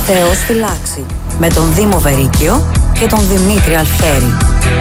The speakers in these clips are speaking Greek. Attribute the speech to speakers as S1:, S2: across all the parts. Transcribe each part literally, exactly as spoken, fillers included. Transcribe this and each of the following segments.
S1: Θεός φυλάξει, με τον Δήμο Βερίκιο και τον Δημήτρη Αλφέρη.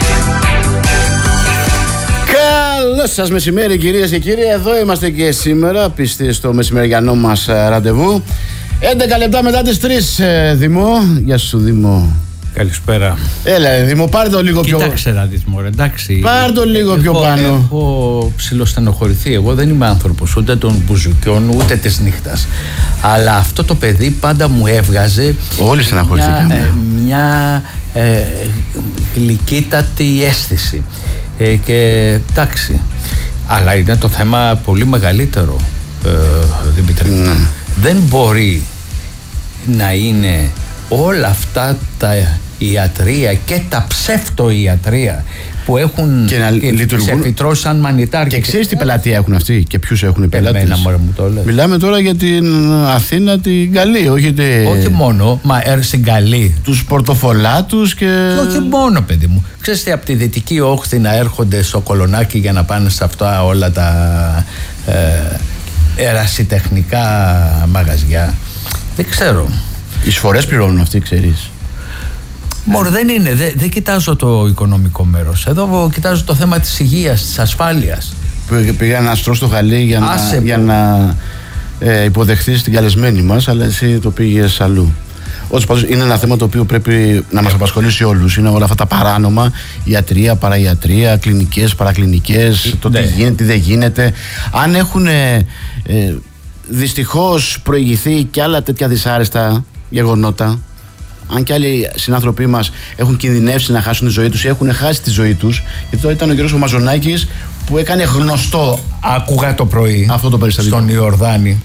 S2: Καλό σας μεσημέρι, κυρίες και κύριοι. Εδώ είμαστε και σήμερα, πιστοί στο μεσημεριανό μας ραντεβού. έντεκα λεπτά μετά τις τρεις, Δημό. Γεια σου, Δημό.
S3: Καλησπέρα.
S2: Έλα, Δημό, πάρε το λίγο πιο πάνω.
S3: Κοίταξε να δεις, μωρέ, εντάξει.
S2: Πάρε το λίγο
S3: εγώ,
S2: πιο πάνω.
S3: Έχω ψιλοστενοχωρηθεί. Εγώ δεν είμαι άνθρωπος ούτε των μπουζουκιών ούτε της νύχτας. Αλλά αυτό το παιδί πάντα μου έβγαζε.
S2: Όλοι στεναχωρηθήκαμε.
S3: Μια, μια ε, γλυκύτατη αίσθηση. Ε, και εντάξει. Αλλά είναι το θέμα πολύ μεγαλύτερο, ε, Δημήτρη. Mm. Δεν μπορεί να είναι όλα αυτά τα ιατρία και τα ψευτοϊατρία που έχουν
S2: και να λειτουργούν,
S3: ξεφυτρώσει σαν μανιτάρια.
S2: Και ξέρεις τι πελατεία έχουν αυτοί και ποιους έχουν οι πελάτες.
S3: Εμένα, μωρέ, μου το λες.
S2: Μιλάμε τώρα για την Αθήνα, την καλή, όχι, τε...
S3: όχι μόνο, μα στην καλή.
S2: Τους πορτοφολάτους και...
S3: και όχι μόνο, παιδί μου. Ξέρεις τι, από τη Δυτική Όχθη να έρχονται στο Κολονάκι για να πάνε σε αυτά όλα τα ε, ερασιτεχνικά μαγαζιά. Δεν ξέρω.
S2: Οι εισφορές πληρώνουν αυτοί, ξέρεις.
S3: Μωρέ, δεν είναι. Δεν, δεν κοιτάζω το οικονομικό μέρος. Εδώ κοιτάζω το θέμα της υγείας, της ασφάλειας.
S2: Πήγα να στρώ στο χαλί για να, για να ε, υποδεχθείς την καλεσμένη μας, αλλά εσύ το πήγες αλλού. Όντως, πάντως, είναι ένα θέμα το οποίο πρέπει να μας απασχολήσει όλους. Είναι όλα αυτά τα παράνομα, ιατρία, παραϊατρία, κλινικές, παρακλινικές, το τι γίνεται, τι δεν γίνεται. Αν έχουν ε, ε, δυστυχώς προηγηθεί και άλλα τέτοια δυσάρεστα γεγονότα, αν και άλλοι συνάνθρωποι μας έχουν κινδυνεύσει να χάσουν τη ζωή τους ή έχουν χάσει τη ζωή τους, γιατί τώρα ήταν ο κύριος ο Μαζονάκης που έκανε γνωστό.
S3: Άκουγα το πρωί
S2: αυτό το περιστατικό
S3: στον Ιορδάνη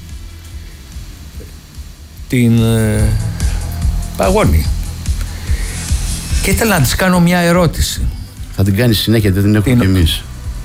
S3: την ε, Παγώνη και ήθελα να της κάνω μια ερώτηση.
S2: Θα την κάνεις συνέχεια, δεν την έχουμε κι εμείς.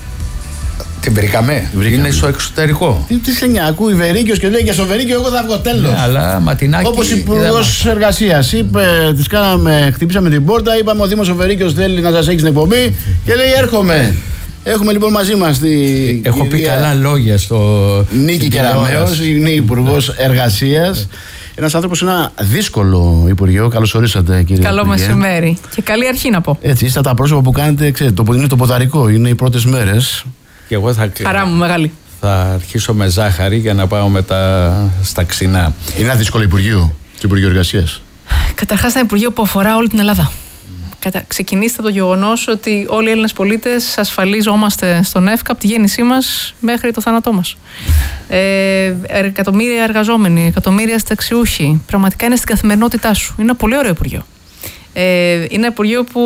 S3: Την βρήκαμε. βρήκαμε. Είναι στο εξωτερικό.
S2: Τι, τι σε νιά, ακούει Βερίκιος και λέει και στο Βερίκιο εγώ θα βγω τέλος.
S3: Ναι, αλλά ματινάκι.
S2: Όπως υπουργός εργασίας είπε, της κάναμε, χτυπήσαμε την πόρτα, είπαμε ο Δήμος ο Βερίκιος θέλει να σας έχει στην εκπομπή και λέει έρχομαι. Έχουμε λοιπόν μαζί μας τη.
S3: Έχω πει καλά λόγια στο.
S2: Νίκη Κεραμέως, είναι υπουργός εργασίας. Ένας άνθρωπος σε ένα δύσκολο υπουργείο. Καλώς ορίσατε, κύριε.
S4: Καλό
S2: υπουργέ.
S4: Μεσημέρι. Και καλή αρχή να πω.
S2: Έτσι, είστε τα πρόσωπα που κάνετε, ξέρετε, το, είναι το ποδαρικό, είναι οι πρώτες μέρες.
S3: Και εγώ θα,
S4: χαρά μου μεγάλη.
S3: Θα αρχίσω με ζάχαρη για να πάω μετά στα ξινά.
S2: Είναι ένα δύσκολο υπουργείο, το Υπουργείο Εργασίας.
S4: Καταρχάς, ένα υπουργείο που αφορά όλη την Ελλάδα. Κατα... Ξεκινήστε το γεγονός ότι όλοι οι Έλληνες πολίτες ασφαλίζομαστε στον ΕΦΚΑ από τη γέννησή μας μέχρι το θάνατό μας. Ε, εκατομμύρια εργαζόμενοι, εκατομμύρια συνταξιούχοι. Πραγματικά είναι στην καθημερινότητά σου. Είναι ένα πολύ ωραίο υπουργείο. Ε, είναι ένα υπουργείο που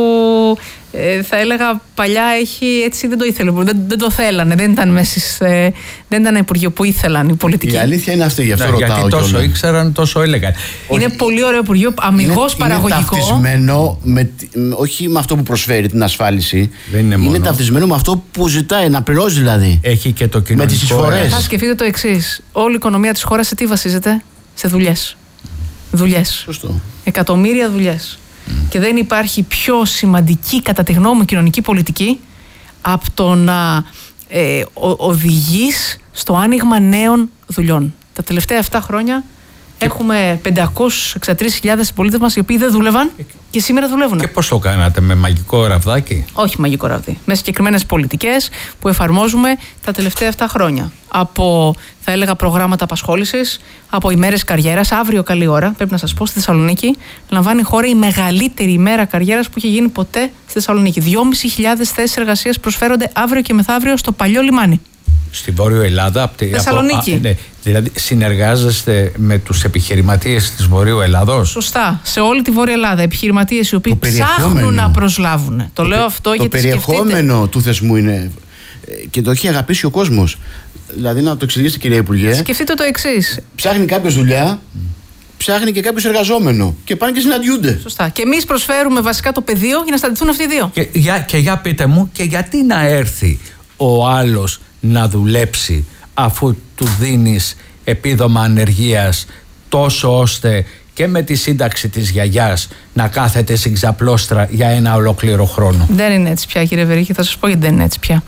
S4: ε, θα έλεγα παλιά έχει, έτσι δεν το ήθελε, δεν, δεν το θέλανε, δεν ήταν, μέσα, ε, δεν ήταν ένα υπουργείο που ήθελαν οι πολιτικοί.
S2: Η αλήθεια είναι αυτή, γι' αυτό
S3: ναι,
S2: ρωτάω.
S3: Γιατί τόσο ήξεραν, τόσο έλεγαν.
S4: Είναι όχι, πολύ ωραίο υπουργείο, αμιγώς παραγωγικό.
S2: Είναι ταυτισμένο με, όχι με αυτό που προσφέρει την ασφάλιση,
S3: δεν είναι, μόνο.
S2: Είναι ταυτισμένο με αυτό που ζητάει, να πληρώσει δηλαδή.
S3: Έχει και το κοινωνικό.
S2: Με τις εισφορές.
S4: Θα σκεφτείτε το εξής, όλη η οικονομία της χώρας σε τι βασίζεται? Σε δουλειές. Δουλειές.
S2: Σωστό.
S4: Εκατομμύρια δουλειές. Mm. Και δεν υπάρχει πιο σημαντική, κατά τη γνώμη μου, κοινωνική πολιτική από το να ε, οδηγείς στο άνοιγμα νέων δουλειών. Τα τελευταία επτά χρόνια και έχουμε πεντακόσιες εξήντα τρεις χιλιάδες πολίτες μας οι οποίοι δεν δούλευαν και σήμερα δουλεύουν.
S3: Και πώς το κάνατε, με μαγικό ραβδάκι?
S4: Όχι μαγικό ραβδί. Με συγκεκριμένες πολιτικές που εφαρμόζουμε τα τελευταία επτά χρόνια. Από, θα έλεγα, προγράμματα απασχόλησης, από ημέρες καριέρας. Αύριο, καλή ώρα, πρέπει να σας πω, στη Θεσσαλονίκη λαμβάνει χώρα η μεγαλύτερη ημέρα καριέρας που είχε γίνει ποτέ στη Θεσσαλονίκη. δυόμισι χιλιάδες θέσεις εργασίας προσφέρονται αύριο και μεθαύριο στο παλιό λιμάνι.
S3: Στη Βόρειο Ελλάδα, από τη
S4: Θεσσαλονίκη.
S3: Από, α, ναι, δηλαδή συνεργάζεστε με τους επιχειρηματίες της Βορείου Ελλάδος?
S4: Σωστά. Σε όλη τη Βόρεια Ελλάδα. Επιχειρηματίες οι οποίοι ψάχνουν να προσλάβουν. Το, το λέω αυτό
S2: το
S4: γιατί
S2: το περιεχόμενο σκεφτείτε. Του θεσμού είναι. Και το έχει αγαπήσει ο κόσμος. Δηλαδή, να το εξηγήσετε, κυρία Υπουργέ.
S4: Σκεφτείτε το εξής.
S2: Ψάχνει κάποιος δουλειά, ψάχνει και κάποιος εργαζόμενο. Και πάνε και συναντιούνται.
S4: Σωστά. Και εμείς προσφέρουμε βασικά το πεδίο για να συναντηθούν αυτοί οι δύο.
S3: Και για, και για πείτε μου, και γιατί να έρθει ο άλλος να δουλέψει αφού του δίνεις επίδομα ανεργίας τόσο ώστε και με τη σύνταξη της γιαγιάς να κάθεται στην ξαπλώστρα για ένα ολόκληρο χρόνο.
S4: Δεν είναι έτσι πια, κύριε Βερίκη, θα σας πω γιατί δεν είναι έτσι πια.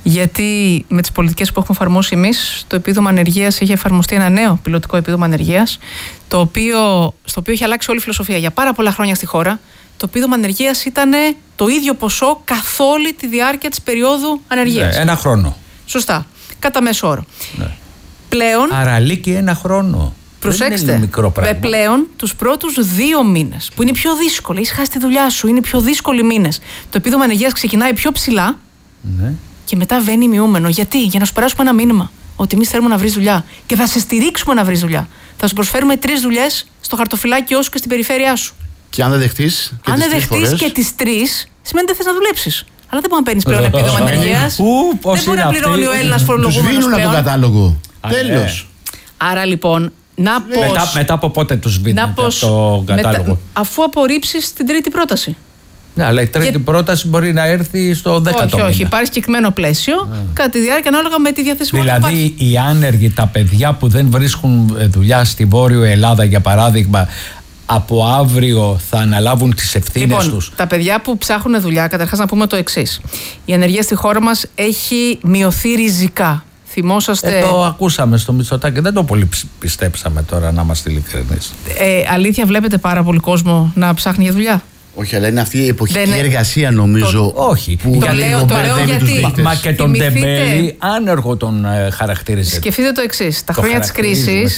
S4: Γιατί με τις πολιτικές που έχουμε εφαρμόσει εμείς, το επίδομα ανεργίας έχει εφαρμοστεί ένα νέο πιλωτικό επίδομα ανεργίας, το οποίο, στο οποίο έχει αλλάξει όλη η φιλοσοφία. Για πάρα πολλά χρόνια στη χώρα, το επίδομα ανεργίας ήταν το ίδιο ποσό καθ' όλη τη διάρκεια της περίοδου ανεργίας.
S3: Ναι, ένα χρόνο.
S4: Σωστά. Κατά μέσο όρο.
S3: Ναι.
S4: Πλέον.
S3: Αραλίκη ένα χρόνο.
S4: Προσέξτε, πλέον τους πρώτους δύο μήνες που είναι πιο δύσκολοι, έχεις χάσει τη δουλειά σου, είναι οι πιο δύσκολοι μήνες. Το επίδομα ανεργίας ξεκινάει πιο ψηλά, ναι, και μετά βαίνει μειούμενο. Γιατί? Για να σου περάσουμε ένα μήνυμα ότι εμείς θέλουμε να βρεις δουλειά και θα σε στηρίξουμε να βρεις δουλειά. Θα σου προσφέρουμε τρεις δουλειές στο χαρτοφυλάκιό σου και στην περιφέρειά σου.
S2: Και αν δεν δεχτείς και
S4: αν
S2: τις
S4: δεν δεχτείς και τις τρεις, σημαίνει ότι δεν θες να δουλέψεις. Αλλά δεν μπορεί να παίρνεις πλέον επίδομα ανεργίας. Δεν μπορεί να πληρώνει ο Έλληνας φορολογούμενος.
S2: Τους βίνουν από τον κατάλογο. Τέλος.
S4: Άρα λοιπόν. Να πώς,
S3: μετά, μετά από πότε τους βίνετε το κατάλογο?
S4: Μετα, αφού απορρίψεις την τρίτη πρόταση.
S3: Ναι, αλλά η τρίτη και... πρόταση μπορεί να έρθει στο δέκατο.
S4: Όχι, όχι, υπάρχει συγκεκριμένο πλαίσιο yeah. κατά τη διάρκεια ανάλογα με τη διαθεσιμότητα.
S3: Δηλαδή, οι άνεργοι, τα παιδιά που δεν βρίσκουν δουλειά στη Βόρειο Ελλάδα, για παράδειγμα, από αύριο θα αναλάβουν τις ευθύνες
S4: λοιπόν,
S3: τους.
S4: Τα παιδιά που ψάχνουν δουλειά, καταρχάς να πούμε το εξής. Η ανεργία στη χώρα μας έχει μειωθεί ριζικά. Θυμόσαστε...
S3: Ε, το ακούσαμε στο Μητσοτάκη, δεν το πολύ πιστέψαμε τώρα, να είμαστε ειλικρινείς.
S4: Ε, αλήθεια, βλέπετε πάρα πολύ κόσμο να ψάχνει για δουλειά?
S2: Όχι, αλλά είναι αυτή η εποχική
S4: δεν...
S2: εργασία, νομίζω.
S3: Το... Όχι.
S2: Που
S4: το λέω, το λέω γιατί.
S3: Μα, μα και τον Ντεμπέλη άνεργο τον ε, χαρακτηρίζεται.
S4: Σκεφτείτε το εξής. Τα
S3: το
S4: χρόνια της κρίσης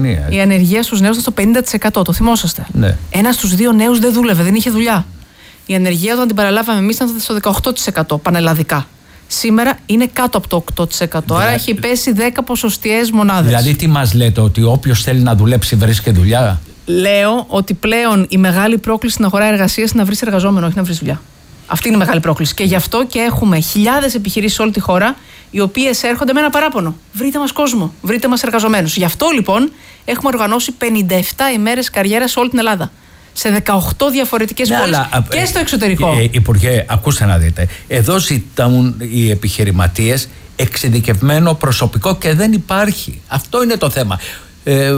S3: η
S4: ανεργία στους νέους ήταν στο πενήντα τοις εκατό. Το θυμόσαστε?
S3: Ναι.
S4: Ένας στους δύο νέους δεν δούλευε, δεν είχε δουλειά. Η ανεργία όταν την παραλάβαμε εμείς ήταν στο δεκαοκτώ τοις εκατό πανελλαδικά. Σήμερα είναι κάτω από το οκτώ τοις εκατό. Δηλαδή, άρα έχει πέσει δέκα ποσοστιαίες μονάδες.
S3: Δηλαδή, τι μας λέτε, ότι όποιος θέλει να δουλέψει βρίσκει δουλειά?
S4: Λέω ότι πλέον η μεγάλη πρόκληση στην αγορά εργασίας είναι να βρεις εργαζόμενο, όχι να βρεις δουλειά. Αυτή είναι η μεγάλη πρόκληση. Και γι' αυτό και έχουμε χιλιάδες επιχειρήσεις σε όλη τη χώρα, οι οποίες έρχονται με ένα παράπονο. Βρείτε μας κόσμο, βρείτε μας εργαζομένους. Γι' αυτό λοιπόν έχουμε οργανώσει πενήντα επτά ημέρες καριέρα σε όλη την Ελλάδα. Σε δεκαοκτώ διαφορετικές
S3: ναι,
S4: πόλεις
S3: αλλά,
S4: και στο εξωτερικό.
S3: Ε, Υπουργέ, ακούστε να δείτε. Εδώ ζητούν οι επιχειρηματίες εξειδικευμένο προσωπικό και δεν υπάρχει. Αυτό είναι το θέμα. Ε,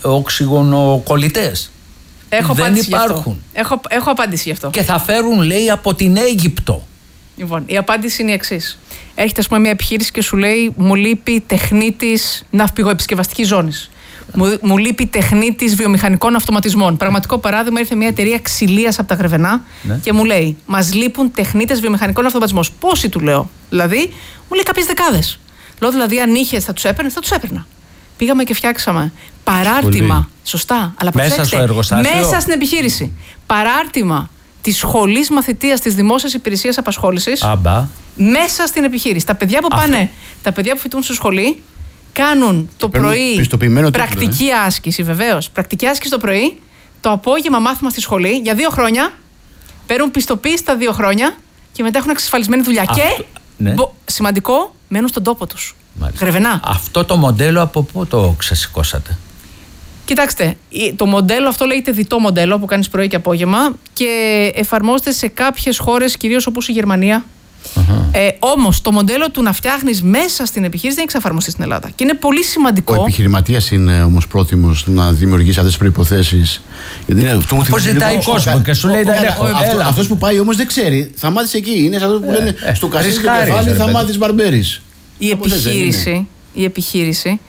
S3: οξυγονοκολλητές.
S4: Έχω
S3: δεν
S4: υπάρχουν. Έχω, έχω απάντηση γι' αυτό.
S3: Και θα φέρουν, λέει, από την Αίγυπτο.
S4: Λοιπόν, η απάντηση είναι η εξής. Έρχεται, ας πούμε, μια επιχείρηση και σου λέει: μου λείπει τεχνίτης ναυπηγοεπισκευαστικής ζώνης. Μου, μου λείπει τεχνίτης βιομηχανικών αυτοματισμών. Πραγματικό παράδειγμα, ήρθε μια εταιρεία ξυλίας από τα Γρεβενά, ναι, και μου λέει: μας λείπουν τεχνίτες βιομηχανικών αυτοματισμών. Πόσοι, του λέω? Δηλαδή, μου λέει κάποιες δεκάδες. Λέω δηλαδή, αν είχες, θα τους έπαιρνες, θα τους έπαιρνα. Πήγαμε και φτιάξαμε παράρτημα. Σχολή. Σωστά, αλλά προσέξτε,
S3: μέσα στο εργοστάσιο.
S4: Μέσα στην επιχείρηση. Παράρτημα της σχολής μαθητείας της Δημόσιας Υπηρεσίας Απασχόλησης.
S3: Άμπα.
S4: Μέσα στην επιχείρηση. Τα παιδιά που πάνε, αυτό. τα παιδιά που φοιτούν στη σχολή, κάνουν το πρωί πρακτική τίτλο, ε. άσκηση, βεβαίως. Πρακτική άσκηση το πρωί, το απόγευμα μάθημα στη σχολή για δύο χρόνια. Παίρνουν πιστοποίηση τα δύο χρόνια και μετά έχουν εξασφαλισμένη δουλειά. Αυτό, και ναι. μπο, σημαντικό, μένουν στον τόπο τους. Γρεβενά.
S3: Αυτό το μοντέλο από πού το ξεσηκώσατε?
S4: Κοιτάξτε, το μοντέλο αυτό λέγεται διτό μοντέλο που κάνεις πρωί και απόγευμα και εφαρμόζεται σε κάποιες χώρες, κυρίως όπως η Γερμανία. Uh-huh. Ε, όμως το μοντέλο του να φτιάχνεις μέσα στην επιχείρηση δεν έχει εξαφαρμοστεί στην Ελλάδα. Και είναι πολύ σημαντικό.
S2: Ο επιχειρηματίας είναι όμως πρόθυμος να δημιουργήσει αυτές τις προϋποθέσεις.
S3: Πώς ζητάει ο κόσμος και σου λέει δεν έχω.
S2: Αυτός που πάει όμως δεν ξέρει. Θα μάθεις εκεί. Είναι σαν αυτό που λένε στο κασί και κεφάλι θα μάθεις μπαρμπέρις.
S4: Η επιχείρηση, η επιχείρηση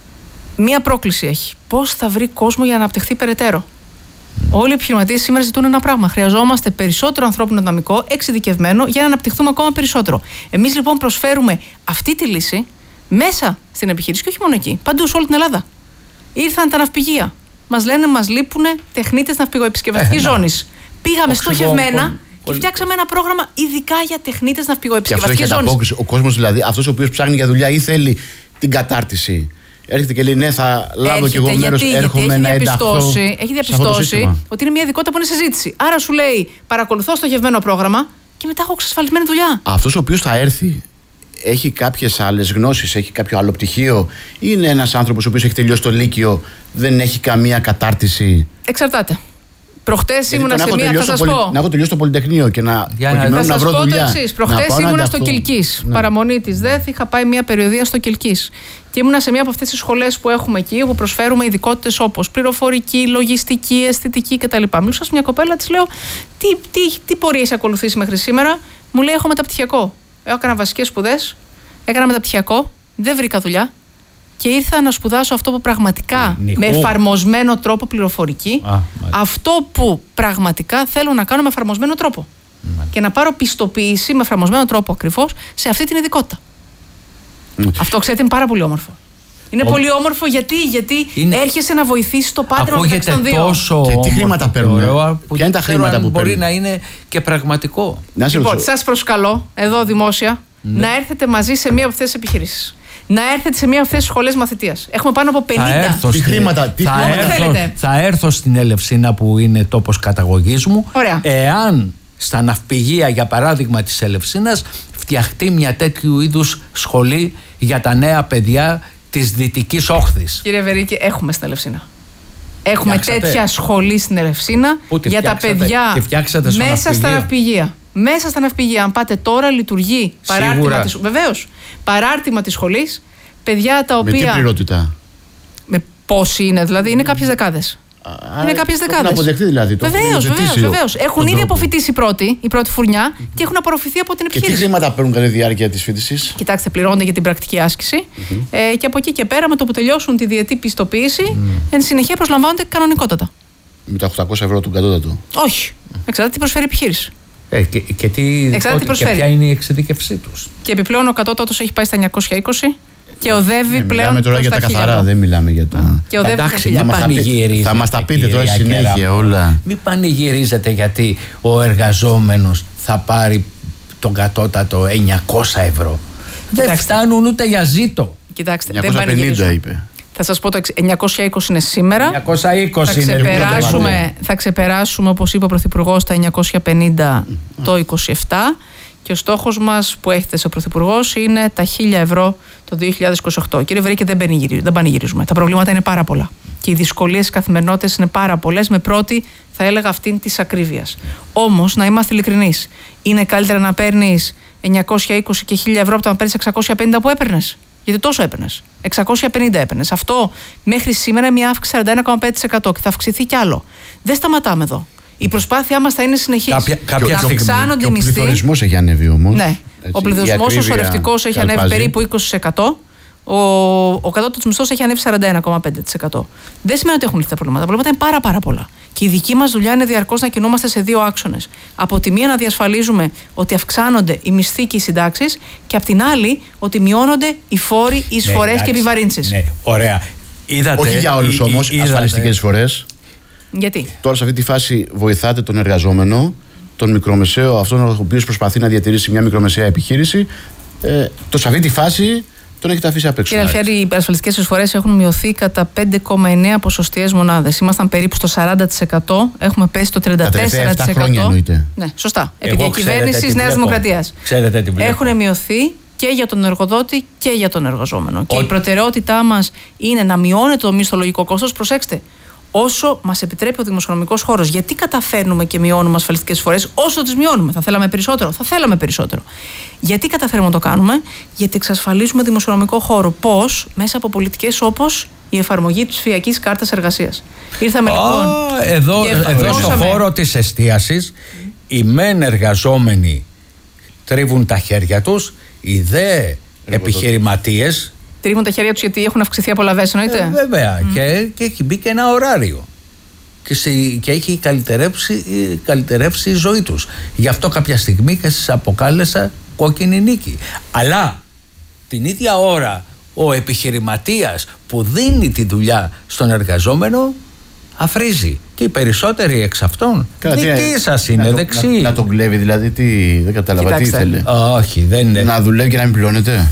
S4: μία πρόκληση έχει. Πώς θα βρει κόσμο για να αναπτυχθεί περαιτέρω. Mm. Όλοι οι επιχειρηματίες σήμερα ζητούν ένα πράγμα. Χρειαζόμαστε περισσότερο ανθρώπινο δυναμικό, εξειδικευμένο, για να αναπτυχθούμε ακόμα περισσότερο. Εμείς λοιπόν προσφέρουμε αυτή τη λύση μέσα στην επιχείρηση και όχι μόνο εκεί. Παντού σε όλη την Ελλάδα. Ήρθαν τα ναυπηγεία. Μας λένε μας λείπουν τεχνίτες ναυπηγοεπισκευαστικής ε, ζώνης. Πήγαμε στοχευμένα και φτιάξαμε ένα πρόγραμμα ειδικά για τεχνίτες ναυπηγοεπισκευαστικής ζώνης.
S2: Ο κόσμος δηλαδή, αυτός ο οποίος ψάχνει για δουλειά ή θέλει την κατάρτιση, έρχεται και λέει ναι, θα λάβω κι εγώ μέρος, έρχομαι να ενταχθώ.
S4: Έχει διαπιστώσει ότι είναι μια ειδικότητα που είναι συζήτηση. Άρα σου λέει παρακολουθώ στοχευμένο πρόγραμμα και μετά έχω εξασφαλισμένη δουλειά.
S2: Αυτός ο οποίος θα έρθει έχει κάποιες άλλες γνώσεις, έχει κάποιο άλλο πτυχίο, ή είναι ένας άνθρωπος ο οποίος έχει τελειώσει το λύκειο, δεν έχει καμία κατάρτιση?
S4: Εξαρτάται. Προχτές ήμουνα σε μία. Θα σας
S2: πολυ...
S4: πω.
S2: Να έχω τελειώσει το Πολυτεχνείο και να,
S4: να,
S2: να, να βρω δουλειά.
S4: Θα σας πω το εξής. Προχτές ήμουνα στο Κιλκής. Ναι. Παραμονή της ΔΕΘ, είχα πάει μία περιοδεία στο Κιλκής. Και ήμουνα σε μία από αυτές τις σχολές που έχουμε εκεί, όπου προσφέρουμε ειδικότητες όπως πληροφορική, λογιστική, αισθητική κτλ. Μιλούσα σε μια κοπέλα, της λέω: Τι, τι, τι πορεία έχει ακολουθήσει μέχρι σήμερα? Μου λέει: Έχω μεταπτυχιακό. Έκανα βασικές σπουδές, έκανα μεταπτυχιακό, δεν βρήκα δουλειά. Και ήρθα να σπουδάσω αυτό που πραγματικά Νυχού. με εφαρμοσμένο τρόπο πληροφορική, Α, αυτό που πραγματικά θέλω να κάνω με εφαρμοσμένο τρόπο. Μάλιστα. Και να πάρω πιστοποίηση με εφαρμοσμένο τρόπο ακριβώς σε αυτή την ειδικότητα. Mm. Αυτό ξέρετε είναι πάρα πολύ όμορφο. Είναι Ο... πολύ όμορφο γιατί, γιατί είναι... έρχεσαι να βοηθήσει το πάτρινο μεταξύ των δύο.
S3: Τόσο
S2: και τι χρήματα παίρνουμε. Ποια είναι τα χρήματα που
S3: μπορεί
S2: παίρνουμε.
S3: να είναι και πραγματικό.
S4: Λοιπόν, σας προσκαλώ εδώ δημόσια ναι. να έρθετε μαζί σε μία από αυτές τις επιχειρήσεις. Να έρθετε σε μία από αυτές τις σχολές μαθητείας. Έχουμε πάνω από πενήντα.
S3: Θα έρθω,
S2: τι χρήματα, τι
S3: θα, έρθω, θα έρθω στην Ελευσίνα που είναι τόπος καταγωγής μου.
S4: Ωραία.
S3: Εάν στα ναυπηγεία, για παράδειγμα της Ελευσίνας, φτιαχτεί μια τέτοιου είδους σχολή για τα νέα παιδιά της Δυτικής Όχθης.
S4: Κύριε Βερίκη, έχουμε στην Ελευσίνα. Έχουμε φτιάξατε. τέτοια σχολή στην Ελευσίνα για τα παιδιά μέσα στα ναυπηγεία. Μέσα στα ναυπηγεία, αν πάτε τώρα, λειτουργεί παράρτημα της, βεβαίως, παράρτημα της σχολής. Παιδιά τα οποία.
S2: Με τι πληρότητα?
S4: Με πόσοι είναι, δηλαδή, είναι κάποιες δεκάδες. Α, είναι κάποιες δεκάδες.
S2: Να αποδεχτεί δηλαδή.
S4: Βεβαίως, βεβαίως. Έχουν ήδη αποφοιτήσει η πρώτη, η πρώτη φουρνιά mm-hmm. και έχουν απορροφηθεί από την επιχείρηση.
S2: Και τι χρήματα παίρνουν κατά τη διάρκεια της φοιτησής?
S4: Κοιτάξτε, πληρώνονται για την πρακτική άσκηση mm-hmm. ε, και από εκεί και πέρα, με το που τελειώσουν τη διετή πιστοποίηση, mm. εν συνεχεία προσλαμβάνονται κανονικότατα.
S2: Με τα οκτακόσια ευρώ του κατώτατου?
S4: Όχι. Εξαρτάται τι προσφέρει η επιχείρηση.
S3: Ε, και, και, τι,
S4: Εξάρτητη προσφέρει.
S3: Και ποια είναι η εξειδίκευσή τους.
S4: Και επιπλέον ο κατώτατος έχει πάει στα εννιακόσια είκοσι και οδεύει
S2: ε,
S4: πλέον.
S2: Μιλάμε τώρα για τα καθαρά, δεν μιλάμε για τα.
S4: Και οδεύει
S3: Εντάξει, μην πανηγυρίζετε.
S2: Θα μας τα πείτε τώρα συνέχεια όλα.
S3: Μην πανηγυρίζετε γιατί ο εργαζόμενος θα πάρει τον κατώτατο εννιακόσια ευρώ. Δεν φτάνουν ούτε για ζήτο.
S4: Κοιτάξτε,
S2: εννιακόσια πενήντα είπε.
S4: Θα σας πω το εξής, εννιακόσια είκοσι είναι σήμερα.
S3: εννιακόσια είκοσι
S4: θα
S3: είναι
S4: ξεπεράσουμε, θα ξεπεράσουμε, όπως είπε ο Πρωθυπουργός, τα εννιακόσια πενήντα mm. το είκοσι επτά. Και ο στόχος μας που έχετε σε Πρωθυπουργός είναι τα χίλια ευρώ το δύο χιλιάδες είκοσι οκτώ. Κύριε Βερίκη, δεν, δεν πανηγυρίζουμε. Τα προβλήματα είναι πάρα πολλά. Και οι δυσκολίες στις καθημερινότητες είναι πάρα πολλές. Με πρώτη, θα έλεγα, αυτήν της ακρίβειας. Όμως, να είμαστε ειλικρινείς, είναι καλύτερα να παίρνεις εννιακόσια είκοσι και χίλια ευρώ από το να παίρνεις εξακόσια πενήντα που έπαιρνες? Γιατί τόσο έπαιρνες. εξακόσια πενήντα έπαιρνες. Αυτό μέχρι σήμερα είναι μια αύξηση σαράντα ένα κόμμα πέντε τοις εκατό και θα αυξηθεί κι άλλο. Δεν σταματάμε εδώ. Η προσπάθειά μας θα είναι συνεχής.
S3: Κάποια, κάποια
S4: θα αυξάνονται οι μισθοί.
S2: Ο πληθωρισμός έχει ανέβει όμως.
S4: Ναι. Έτσι, ο πληθωρισμός ο σωρευτικός έχει ανέβει περίπου είκοσι τοις εκατό. Ο, ο κατώτατος μισθός έχει ανέβει σαράντα ένα κόμμα πέντε τοις εκατό. Δεν σημαίνει ότι έχουν λυθεί τα προβλήματα. Τα προβλήματα είναι πάρα, πάρα πολλά. Και η δική μας δουλειά είναι διαρκώς να κινούμαστε σε δύο άξονες. Από τη μία να διασφαλίζουμε ότι αυξάνονται οι μισθοί και οι συντάξεις, και από την άλλη ότι μειώνονται οι φόροι, οι εισφορές ναι, και οι επιβαρύνσεις.
S3: Ναι, ωραία. Είδατε,
S2: όχι για όλους όμως, ασφαλιστικές εισφορές.
S4: Γιατί?
S2: Τώρα σε αυτή τη φάση βοηθάτε τον εργαζόμενο, τον μικρομεσαίο, αυτόν ο οποίος προσπαθεί να διατηρήσει μια μικρομεσαία επιχείρηση. Ε, το σε αυτή τη φάση τον έχετε αφήσει απ' έξω.
S4: Κύριε Αλφιέρη, οι ασφαλιστικές εισφορές έχουν μειωθεί κατά πέντε κόμμα εννέα ποσοστιαίες μονάδες. Ήμασταν περίπου στο σαράντα τοις εκατό, έχουμε πέσει στο τριάντα τέσσερα τοις εκατό.
S2: Τα χρόνια εννοείται.
S4: Ναι, σωστά. Επί διακυβέρνησης Νέας Δημοκρατίας.
S3: Ξέρετε τι βλέπω.
S4: Έχουν μειωθεί και για τον εργοδότη και για τον εργαζόμενο. Ο... Και η προτεραιότητά μας είναι να μειώνεται το μισθολογικό κόστος. Προσέξτε. Όσο μας επιτρέπει ο δημοσιονομικός χώρος. Γιατί καταφέρνουμε και μειώνουμε ασφαλιστικές εισφορές, όσο τις μειώνουμε? Θα θέλαμε περισσότερο. Θα θέλαμε περισσότερο. Γιατί καταφέρουμε να το κάνουμε? Γιατί εξασφαλίζουμε δημοσιονομικό χώρο. Πώς? Μέσα από πολιτικές όπως η εφαρμογή της ψηφιακής κάρτας εργασίας. Ήρθαμε oh, λοιπόν.
S3: Εδώ, εδώ στον χώρο της εστίασης, οι μεν εργαζόμενοι τρίβουν τα χέρια τους, οι δε επιχειρηματίες.
S4: Τρίβουν τα χέρια τους γιατί έχουν αυξηθεί απολαβές, εννοείται.
S3: Ε, βέβαια. Mm. Και, και έχει μπει και ένα ωράριο. Και, σε, και έχει καλυτερεύσει, καλυτερεύσει η ζωή τους. Γι' αυτό κάποια στιγμή και σας αποκάλεσα κόκκινη νίκη. Αλλά την ίδια ώρα ο επιχειρηματίας που δίνει τη δουλειά στον εργαζόμενο αφρίζει. Και οι περισσότεροι εξ αυτών δικοί σας είναι, να δεξί.
S2: Να, να τον κλέβει δηλαδή, τι, δεν κατάλαβα. Κοιτάξτε. Τι ήθελε.
S3: Όχι, δεν είναι.
S2: Να δουλεύει και να μην πληρώνεται.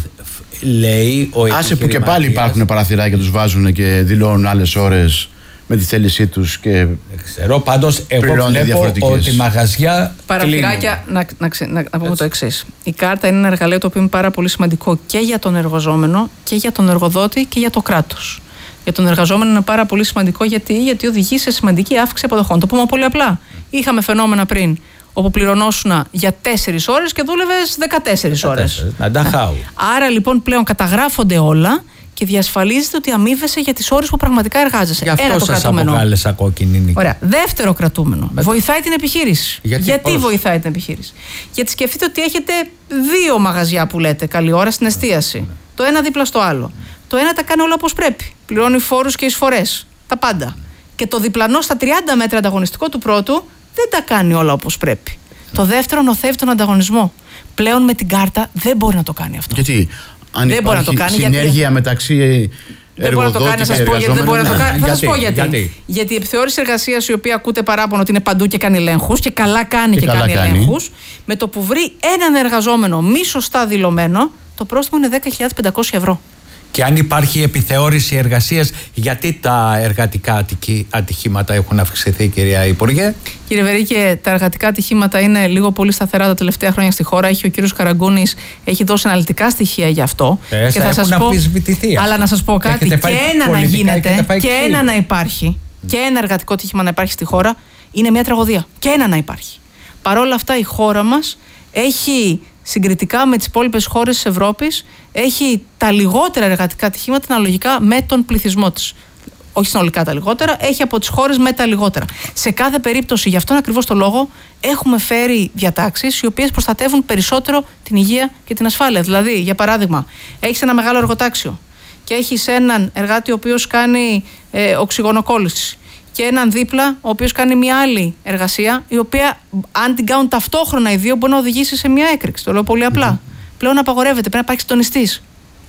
S3: Λέει ο
S2: άσε που και πάλι υπάρχουν παραθυράκια, τους βάζουν και δηλώνουν άλλες ώρες με τη θέλησή τους και
S3: ξέρω, πάντως εγώ βλέπω ότι μαγαζιά
S4: παραθυράκια. Να, να, να, να πούμε το εξής. Η κάρτα είναι ένα εργαλείο το οποίο είναι πάρα πολύ σημαντικό και για τον εργαζόμενο και για τον εργοδότη και για το κράτος. για τον εργαζόμενο είναι πάρα πολύ σημαντικό. Γιατί, γιατί οδηγεί σε σημαντική αύξηση αποδοχών. Το πούμε πολύ απλά. Είχαμε φαινόμενα πριν όπου πληρωνόσουνα για τέσσερις ώρες και δούλευες δεκατέσσερις ώρες. Άρα λοιπόν πλέον καταγράφονται όλα και διασφαλίζεται ότι αμείβεσαι για τις ώρες που πραγματικά εργάζεσαι.
S3: Γι' αυτό
S4: Ένα το
S3: σας
S4: κρατούμενο.
S3: αποκάλεσα κόκκινη νίκη.
S4: Ωραία. Δεύτερο κρατούμενο. Με... Βοηθάει την επιχείρηση.
S3: Γιατί,
S4: Γιατί βοηθάει την επιχείρηση? Γιατί σκεφτείτε ότι έχετε δύο μαγαζιά που λέτε καλή ώρα στην εστίαση. Ναι. Το ένα δίπλα στο άλλο. Το ένα τα κάνει όλα όπως πρέπει. Πληρώνει φόρους και εισφορές. Τα πάντα. Και το διπλανό στα τριάντα μέτρα ανταγωνιστικό του πρώτου δεν τα κάνει όλα όπως πρέπει. Το δεύτερο νοθεύει τον ανταγωνισμό. Πλέον με την κάρτα δεν μπορεί να το κάνει αυτό.
S2: Γιατί αν
S4: δεν
S2: υπάρχει
S4: κάνει,
S2: συνέργεια
S4: γιατί...
S2: μεταξύ εργοδότη και εργαζόμενων.
S4: Δεν μπορεί να το κάνει. Θα σας πω γιατί.
S2: γιατί.
S4: Γιατί η επιθεώρηση εργασίας, η οποία ακούτε παράπονο ότι είναι παντού και κάνει ελέγχους, και καλά κάνει και, και καλά κάνει, κάνει ελέγχους, με το που βρει έναν εργαζόμενο μη σωστά δηλωμένο, το πρόστιμο είναι δέκα χιλιάδες πεντακόσια ευρώ.
S3: Και αν υπάρχει επιθεώρηση εργασίας, γιατί τα εργατικά ατυχήματα έχουν αυξηθεί, κυρία Υπουργέ?
S4: Κύριε Βερίκε, τα εργατικά ατυχήματα είναι λίγο πολύ σταθερά τα τελευταία χρόνια στη χώρα. Έχει ο κύριος Καραγκούνης, έχει δώσει αναλυτικά στοιχεία γι' αυτό.
S3: Ε,
S4: και θα σας πω, αλλά να σας πω κάτι, και ένα να γίνεται και ένα να υπάρχει, mm. και ένα εργατικό ατύχημα να υπάρχει στη χώρα, είναι μια τραγωδία. Και ένα να υπάρχει. Παρ' όλα αυτά η χώρα μας έχει, συγκριτικά με τις υπόλοιπες χώρες της Ευρώπης, έχει τα λιγότερα εργατικά ατυχήματα αναλογικά με τον πληθυσμό της. Όχι συνολικά τα λιγότερα, έχει από τις χώρες με τα λιγότερα. Σε κάθε περίπτωση, γι' αυτόν ακριβώς το λόγο, έχουμε φέρει διατάξεις οι οποίες προστατεύουν περισσότερο την υγεία και την ασφάλεια. Δηλαδή, για παράδειγμα, έχεις ένα μεγάλο εργοτάξιο και έχεις έναν εργάτη ο οποίος κάνει ε, οξυγονοκόλληση και έναν δίπλα ο οποίος κάνει μια άλλη εργασία, η οποία, αν την κάνουν ταυτόχρονα οι δύο, μπορεί να οδηγήσει σε μια έκρηξη. Το λέω πολύ απλά. Mm-hmm. Πλέον απαγορεύεται, πρέπει να υπάρχει συντονιστής.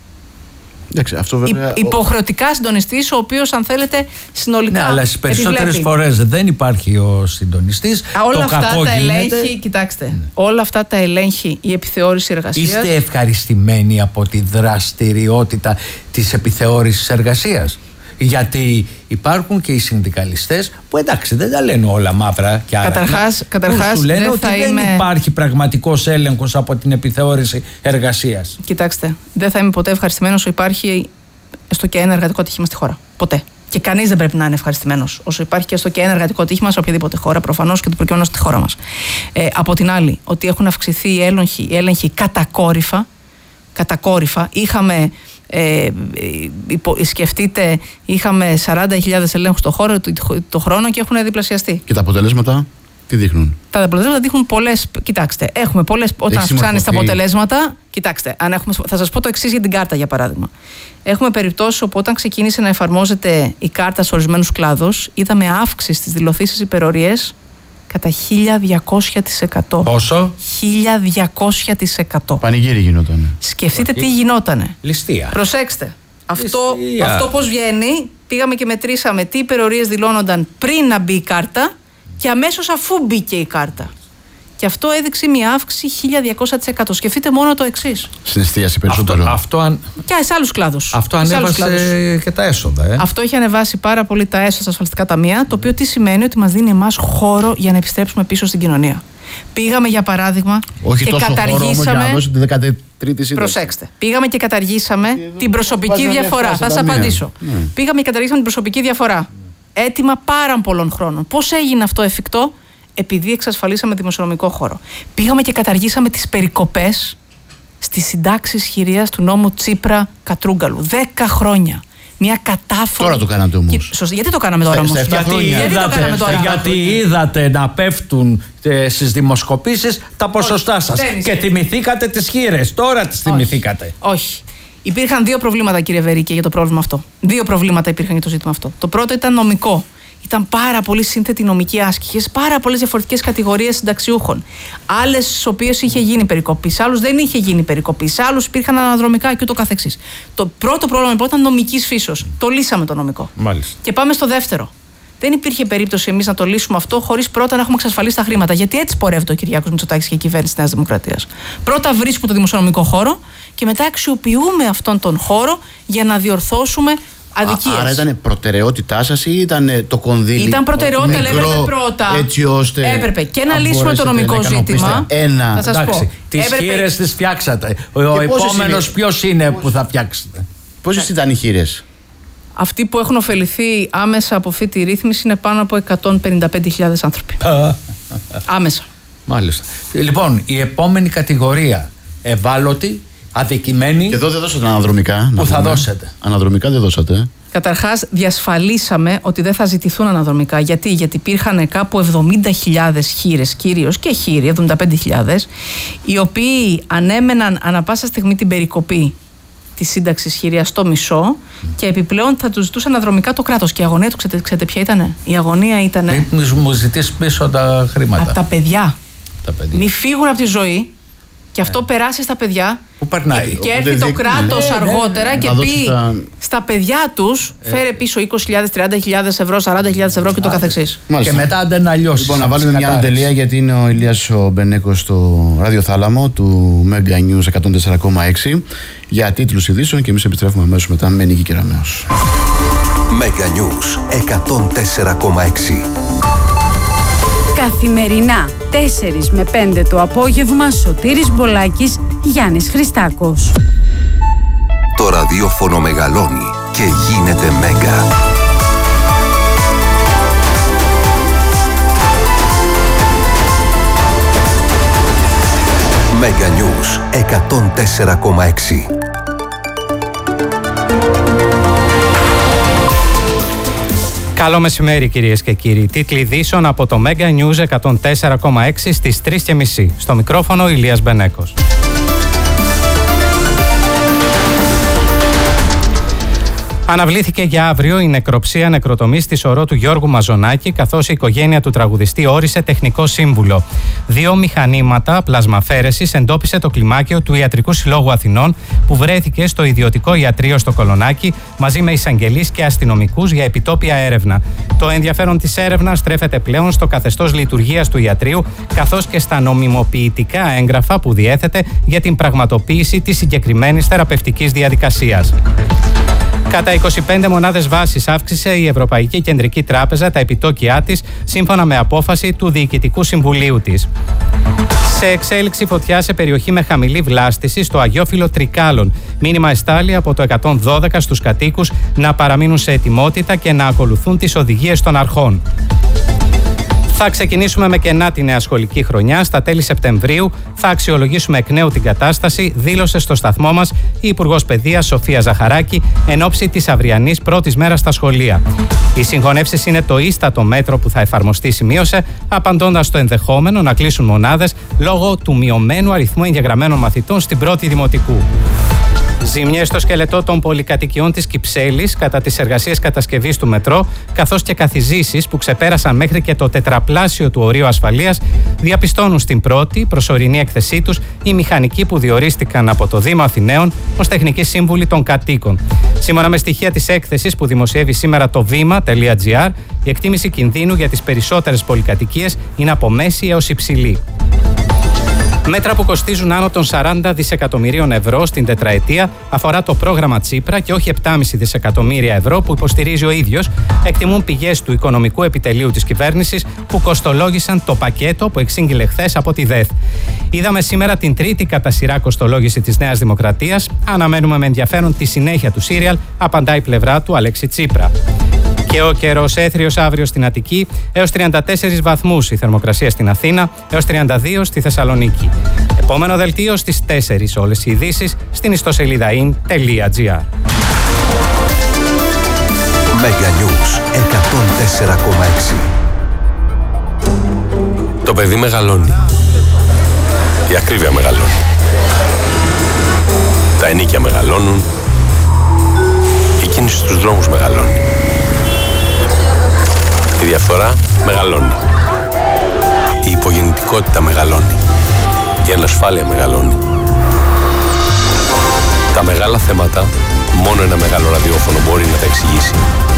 S2: Εντάξει, αυτό βέβαια...
S4: Υποχρεωτικά συντονιστής, ο οποίος, αν θέλετε, συνολικά.
S3: Ναι, αλλά στις περισσότερες φορές δεν υπάρχει ο συντονιστής.
S4: Όλα
S3: το
S4: αυτά
S3: κακό
S4: τα
S3: γίνεται...
S4: ελέγχει, κοιτάξτε, ναι. όλα αυτά τα ελέγχει η επιθεώρηση εργασίας.
S3: Είστε ευχαριστημένοι από τη δραστηριότητα της επιθεώρησης εργασίας? Γιατί υπάρχουν και οι συνδικαλιστές που, εντάξει, δεν τα λένε όλα μαύρα και άρα.
S4: Καταρχάς, καταρχάς
S3: σου λένε
S4: δεν
S3: ότι
S4: θα
S3: δεν
S4: είμαι...
S3: υπάρχει πραγματικός έλεγχος από την επιθεώρηση εργασίας.
S4: Κοιτάξτε, δεν θα είμαι ποτέ ευχαριστημένος όσο υπάρχει έστω και ένα εργατικό ατύχημα στη χώρα. Ποτέ. Και κανείς δεν πρέπει να είναι ευχαριστημένος όσο υπάρχει και έστω και ένα εργατικό ατύχημα σε οποιαδήποτε χώρα, προφανώς και το προκειμένου στη χώρα μας. Ε, από την άλλη, ότι έχουν αυξηθεί οι έλεγχοι, οι έλεγχοι κατακόρυφα. Κατακόρυφα. Είχαμε. Ε, υπο, σκεφτείτε, είχαμε σαράντα χιλιάδες ελέγχους το, χώρο, το, το χρόνο και έχουν διπλασιαστεί.
S2: Και τα αποτελέσματα τι δείχνουν?
S4: Τα αποτελέσματα δείχνουν πολλές. Κοιτάξτε, έχουμε πολλές. Όταν αυξάνει τα αποτελέσματα, κοιτάξτε, αν έχουμε, θα σας πω το εξής για την κάρτα, για παράδειγμα. Έχουμε περιπτώσεις όπου όταν ξεκίνησε να εφαρμόζεται η κάρτα σε ορισμένους κλάδους, είδαμε αύξηση στις δηλωθήσεις υπερορίες κατά χίλια διακόσια τοις εκατό.
S3: Πόσο?
S4: χίλια διακόσια τοις εκατό.
S2: Πανηγύρι γινότανε.
S4: Σκεφτείτε τι γινότανε.
S3: Ληστεία.
S4: Προσέξτε. Αυτό,
S3: Ληστεία.
S4: αυτό πώς βγαίνει, πήγαμε και μετρήσαμε τι υπερορίες δηλώνονταν πριν να μπει η κάρτα και αμέσως αφού μπήκε η κάρτα. Και αυτό έδειξε μια αύξηση χίλια διακόσια τοις εκατό. Σκεφτείτε μόνο το εξής.
S2: Στην εστίαση περισσότερο.
S3: Αυτό, αυτό αν...
S4: Και σε άλλους κλάδους.
S3: Αυτό ανέβασε και τα έσοδα. Ε.
S4: Αυτό έχει ανεβάσει πάρα πολύ τα έσοδα στα ασφαλιστικά ταμεία, το οποίο τι σημαίνει? Ότι μας δίνει εμάς χώρο για να επιστρέψουμε πίσω στην κοινωνία. Πήγαμε για παράδειγμα
S2: Όχι
S4: και
S2: τόσο
S4: καταργήσαμε.
S2: Χώρο, τη δεκατρίτη σύνταξη.
S4: Προσέξτε. Πήγαμε και καταργήσαμε
S2: και
S4: την προσωπική διαφορά. Θα σας απαντήσω. Ναι. Πήγαμε και καταργήσαμε την προσωπική διαφορά. Έτοιμα πάρα πολλών χρόνων. Πώς έγινε αυτό εφικτό? Επειδή εξασφαλίσαμε δημοσιονομικό χώρο. Πήγαμε και καταργήσαμε τις περικοπές στις συντάξεις χειρίας του νόμου Τσίπρα Κατρούγκαλου. Δέκα χρόνια. Μια κατάφορη.
S2: Τώρα το κάνατε όμως.
S4: Σωστή. Γιατί το κάναμε τώρα όμως?
S3: Γιατί, γιατί, το κάναμε τώρα? Γιατί είδατε να πέφτουν ε, στις δημοσκοπήσεις τα ποσοστά σας. Και θυμηθήκατε τις χείρες. Τώρα τις θυμηθήκατε.
S4: Όχι. Υπήρχαν δύο προβλήματα, κύριε Βερίκε, για το πρόβλημα αυτό. Δύο προβλήματα υπήρχαν για το ζήτημα αυτό. Το πρώτο ήταν νομικό. Ήταν πάρα πολύ σύνθετη νομική άσκηση. Είχε πάρα πολλές διαφορετικές κατηγορίες συνταξιούχων. Άλλες στις οποίες είχε γίνει περικοπή, σε άλλους δεν είχε γίνει περικοπή, σε άλλους υπήρχαν αναδρομικά και ούτω καθεξής. Το πρώτο πρόβλημα λοιπόν ήταν νομικής φύσεως. Το λύσαμε το νομικό.
S3: Μάλιστα.
S4: Και πάμε στο δεύτερο. Δεν υπήρχε περίπτωση εμείς να το λύσουμε αυτό χωρίς πρώτα να έχουμε εξασφαλίσει τα χρήματα. Γιατί έτσι πορεύεται ο Κυριάκος Μητσοτάκης και η κυβέρνηση της Νέας Δημοκρατίας. Πρώτα βρίσκουμε το δημοσιονομικό χώρο και μετά αξιοποιούμε αυτόν τον χώρο για να διορθώσουμε αδικίες.
S2: Άρα ήταν προτεραιότητά σας ή ήταν το κονδύλι?
S4: Ήταν προτεραιότητα, λέμε πρώτα.
S2: Έτσι ώστε.
S4: Έπρεπε και να λύσουμε το νομικό ζήτημα.
S2: Ένα.
S4: Θα σας
S3: Εντάξει,
S4: πω.
S3: τις
S4: Έπρεπε...
S3: χείρες τις φτιάξατε. Ο επόμενος ποιος είναι που θα φτιάξετε?
S2: Πόσες ήταν οι χείρες?
S4: αυτοί που έχουν ωφεληθεί άμεσα από αυτή τη ρύθμιση είναι πάνω από εκατόν πενήντα πέντε χιλιάδες άνθρωποι. Άμεσα.
S3: Μάλιστα. Λοιπόν, η επόμενη κατηγορία, ευάλωτοι, αδικημένοι.
S2: Και εδώ δεν δώσατε αναδρομικά.
S3: Που θα δώσετε.
S2: Αναδρομικά δεν δώσατε.
S4: Καταρχάς, διασφαλίσαμε ότι δεν θα ζητηθούν αναδρομικά. Γιατί, Γιατί υπήρχαν κάπου εβδομήντα χιλιάδες χήρες, κυρίως και χείροι, εβδομήντα πέντε χιλιάδες, οι οποίοι ανέμεναν ανα πάσα στιγμή την περικοπή της σύνταξης χειρίας στο μισό και επιπλέον θα τους ζητούσε αναδρομικά το κράτος. Και η αγωνία του, ξέρετε, ξέρετε ποια ήτανε? Η αγωνία ήτανε.
S3: Μην μου ζητήσει πίσω τα χρήματα.
S4: Από τα παιδιά.
S3: Τα παιδιά.
S4: Μη φύγουν από τη ζωή. Και αυτό ε. περάσει στα παιδιά.
S3: Πού περνάει.
S4: Και έρθει το κράτος ναι, αργότερα ναι, ναι, ναι. και πει τα... στα παιδιά τους ε. φέρε πίσω είκοσι χιλιάδες, τριάντα χιλιάδες ευρώ, σαράντα χιλιάδες ευρώ και το καθεξής.
S3: Και μετά αν δεν αλλιώσει.
S2: Λοιπόν, να βάλουμε μια τελεία, γιατί είναι ο Ηλίας ο Μπενέκος στο ραδιοθάλαμο του Mega News εκατόν τέσσερα κόμμα έξι για τίτλους ειδήσεων και εμείς επιστρέφουμε αμέσως μετά με Νίκη Κεραμέως.
S5: Mega News εκατόν τέσσερα κόμμα έξι.
S6: Καθημερινά τέσσερις με πέντε το απόγευμα, Σωτήρης Μπολάκης, Γιάννης Χριστάκος.
S5: Το ραδιόφωνο μεγαλώνει και γίνεται Μέγκα. Mega News εκατόν τέσσερα κόμμα έξι.
S7: Καλό μεσημέρι κυρίες και κύριοι. Τίτλοι ειδήσεων από το Mega News εκατόν τέσσερα κόμμα έξι στις τρεις και μισή. Στο μικρόφωνο Ηλίας Μπενέκος. Αναβλήθηκε για αύριο η νεκροψία νεκροτομής στη Σωρό του Γιώργου Μαζονάκη, καθώς η οικογένεια του τραγουδιστή όρισε τεχνικό σύμβουλο. Δύο μηχανήματα πλασμαφέρεσης εντόπισε το κλιμάκιο του Ιατρικού Συλλόγου Αθηνών, που βρέθηκε στο ιδιωτικό ιατρείο στο Κολονάκι, μαζί με εισαγγελείς και αστυνομικούς για επιτόπια έρευνα. Το ενδιαφέρον της έρευνας στρέφεται πλέον στο καθεστώς λειτουργίας του ιατρείου, καθώς και στα νομιμοποιητικά έγγραφα που διέθετε για την πραγματοποίηση της συγκεκριμένης θεραπευτικής διαδικασίας. Κατά είκοσι πέντε μονάδες βάσης αύξησε η Ευρωπαϊκή Κεντρική Τράπεζα τα επιτόκια της, σύμφωνα με απόφαση του Διοικητικού Συμβουλίου της. Σε εξέλιξη φωτιά σε περιοχή με χαμηλή βλάστηση στο Αγιόφυλλο Τρικάλων. Μήνυμα εστάλει από το εκατόν δώδεκα στους κατοίκους να παραμείνουν σε ετοιμότητα και να ακολουθούν τις οδηγίες των αρχών. Θα ξεκινήσουμε με κενά τη νέα σχολική χρονιά. Στα τέλη Σεπτεμβρίου θα αξιολογήσουμε εκ νέου την κατάσταση, δήλωσε στο σταθμό μας η Υπουργός Παιδείας Σοφία Ζαχαράκη εν ώψη της αυριανής πρώτης μέρας στα σχολεία. Οι συγχωνεύσεις είναι το ίστατο μέτρο που θα εφαρμοστεί, σημείωσε, απαντώντας στο ενδεχόμενο να κλείσουν μονάδες λόγω του μειωμένου αριθμού εγγεγραμμένων μαθητών στην πρώτη δημοτικού. Ζημιές στο σκελετό των πολυκατοικιών της Κυψέλης κατά τις εργασίες κατασκευής του μετρό, καθώς και καθιζήσεις που ξεπέρασαν μέχρι και το τετραπλάσιο του ορίου ασφαλείας, διαπιστώνουν στην πρώτη προσωρινή έκθεσή τους οι μηχανικοί που διορίστηκαν από το Δήμο Αθηναίων ως τεχνικοί σύμβουλοι των κατοίκων. Σύμφωνα με στοιχεία της έκθεσης που δημοσιεύει σήμερα το βήμα.gr, η εκτίμηση κινδύνου για τις περισσότερες πολυκατοικίες είναι από μέση έως υψηλή. Μέτρα που κοστίζουν άνω των σαράντα δισεκατομμυρίων ευρώ στην τετραετία αφορά το πρόγραμμα Τσίπρα και όχι επτά κόμμα πέντε δισεκατομμύρια ευρώ που υποστηρίζει ο ίδιος, εκτιμούν πηγές του Οικονομικού Επιτελείου της κυβέρνησης που κοστολόγησαν το πακέτο που εξήγηλε χθες από τη ΔΕΘ. Είδαμε σήμερα την τρίτη κατά σειρά κοστολόγηση της Νέας Δημοκρατίας. Αναμένουμε με ενδιαφέρον τη συνέχεια του σύριαλ, απαντάει η πλευρά του Αλέξη Τσίπρα. Και ο καιρός έθριος αύριο στην Αττική, έως τριάντα τέσσερις βαθμούς η θερμοκρασία στην Αθήνα, έως τριάντα δύο στη Θεσσαλονίκη. Επόμενο δελτίο στις τέσσερις, όλες οι ειδήσεις στην ιστοσελίδα in.gr.
S5: Mega News εκατόν τέσσερα κόμμα έξι.
S8: Το παιδί μεγαλώνει. Η ακρίβεια μεγαλώνει. Τα ενίκια μεγαλώνουν. Η κίνηση στους δρόμους μεγαλώνει. Η διαφθορά μεγαλώνει. Η υπογεννητικότητα μεγαλώνει. Η ανασφάλεια μεγαλώνει. Τα μεγάλα θέματα μόνο ένα μεγάλο ραδιόφωνο μπορεί να τα εξηγήσει.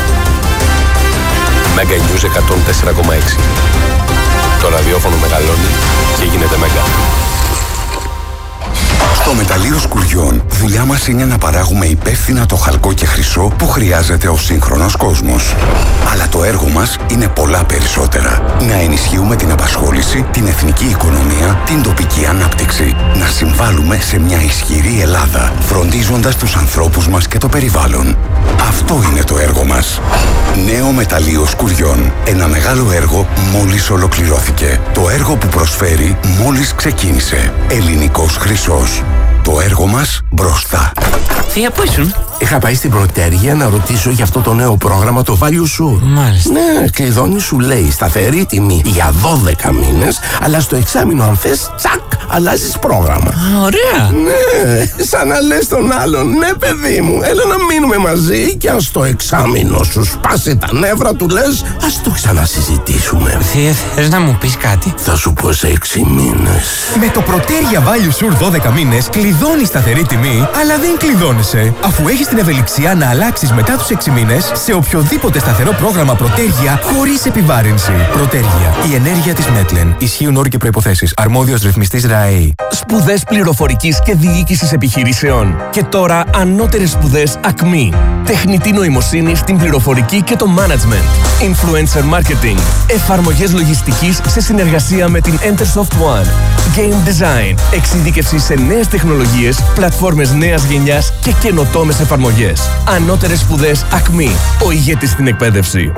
S8: Mega News εκατόν τέσσερα κόμμα έξι. Το ραδιόφωνο μεγαλώνει και γίνεται Mega.
S9: Στο μεταλλείο Σκουριών, δουλειά μας είναι να παράγουμε υπεύθυνα το χαλκό και χρυσό που χρειάζεται ο σύγχρονος κόσμος. Αλλά το έργο μας είναι πολλά περισσότερα. Να ενισχύουμε την απασχόληση, την εθνική οικονομία, την τοπική ανάπτυξη. Να συμβάλλουμε σε μια ισχυρή Ελλάδα, φροντίζοντας τους ανθρώπους μας και το περιβάλλον. Αυτό είναι το έργο μας. Νέο μεταλλείο Σκουριών. Ένα μεγάλο έργο μόλις ολοκληρώθηκε. Το έργο που προσφέρει μόλις ξεκίνησε. Ελληνικός χρυσός. Το έργο μας μπροστά.
S10: Θεία, πού ήσουν?
S11: Είχα πάει στην Πρωτέργεια να ρωτήσω για αυτό το νέο πρόγραμμα, το Value Sure.
S10: Μάλιστα.
S11: Ναι, κλειδώνει, σου λέει σταθερή τιμή για δώδεκα μήνες, αλλά στο εξάμηνο αν θες, τσακ, αλλάζεις πρόγραμμα.
S10: Α, ωραία.
S11: Ναι, σαν να λες τον άλλον, ναι παιδί μου, έλα να μείνουμε μαζί και αν στο εξάμηνο σου σπάσει τα νεύρα του λες, ας το ξανασυζητήσουμε.
S10: Θεία, θες να μου πεις κάτι?
S11: Θα σου πω σε έξι μήνες.
S12: Με το Πρωτέργεια Value Sure δώδεκα μήνες κλειδώνεις σταθερή τιμή, αλλά δεν κλειδώνεσαι, αφού έχεις την ευελιξία να αλλάξεις μετά τους έξι μήνες σε οποιοδήποτε σταθερό πρόγραμμα Πρωτέργεια χωρίς επιβάρυνση. Πρωτέργεια. Η ενέργεια της Μέτλεν. Ισχύουν όροι και προϋποθέσεις. Αρμόδιος ρυθμιστής ΡΑΕΗ.
S13: Σπουδές πληροφορικής και διοίκησης επιχειρήσεων. Και τώρα ανώτερες σπουδές ΑΚΜΗ. Τεχνητή νοημοσύνη στην πληροφορική και το management. Influencer marketing. Εφαρμογές λογιστικής σε συνεργασία με την Entersoft One. Game design. Εξειδίκευση σε νέες τεχνολογίες, πλατφόρμες νέας γενιάς και καινοτόμες εφαρμογές. Ανώτερες σπουδές ΑΚΜΗ. Ο ηγέτης στην εκπαίδευση.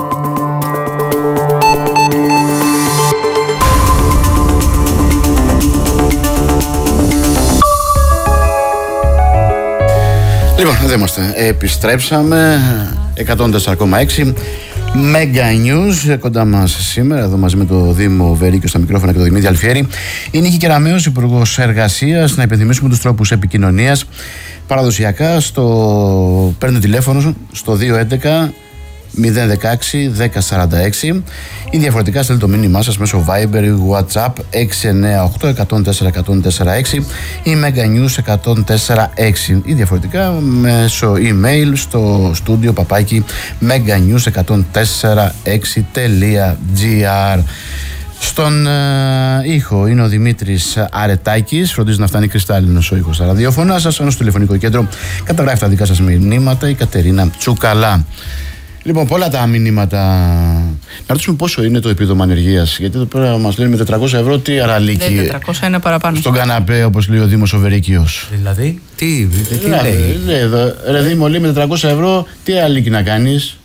S2: Λοιπόν, εδώ είμαστε. Επιστρέψαμε. εκατόν τέσσερα κόμμα έξι. Mega News κοντά μας σήμερα, εδώ μαζί με το Δήμο Βερίκιο στα μικρόφωνα και το Δημήτρη Αλφιέρη. Η Νίκη Κεραμέως, Υπουργός Εργασίας. Να υπενθυμίσουμε τους τρόπους επικοινωνίας. Παραδοσιακά, στο παίρνει τηλέφωνο στο δύο έντεκα μηδέν δεκαέξι δέκα σαράντα έξι ή διαφορετικά στέλνει το μήνυμά σας μέσω Viber ή WhatsApp έξι εννιά οκτώ εκατόν τέσσερα εκατόν τέσσερα έξι ή Mega News εκατόν τέσσερα έξι ή διαφορετικά μέσω email στο στούντιο παπάκι meganews εκατόν τέσσερα έξι τελεία gr. Στον uh, ήχο είναι ο Δημήτρης Αρετάκης. Φροντίζει να φτάνει κρυστάλλινος ο ήχος στα ραδιοφωνά σας. Ενώ στο τηλεφωνικό κέντρο καταγράφει τα δικά σας μηνύματα η Κατερίνα Τσουκαλά. Λοιπόν, πολλά τα μηνύματα. Να ρωτήσουμε πόσο είναι το επίδομα ανεργίας. Γιατί εδώ πέρα μας λένε με τετρακόσια ευρώ τι αραλίκι.
S4: Δεν, τετρακόσια είναι παραπάνω.
S2: Στον καναπέ, όπως λέει ο Δήμος ο Βερίκιος.
S3: Δηλαδή, τι, τι
S2: δηλαδή,
S3: λέει.
S2: λέει εδώ, ρε Δήμο, λέει με τετρακόσια ευρώ τι αραλίκι να κάνεις.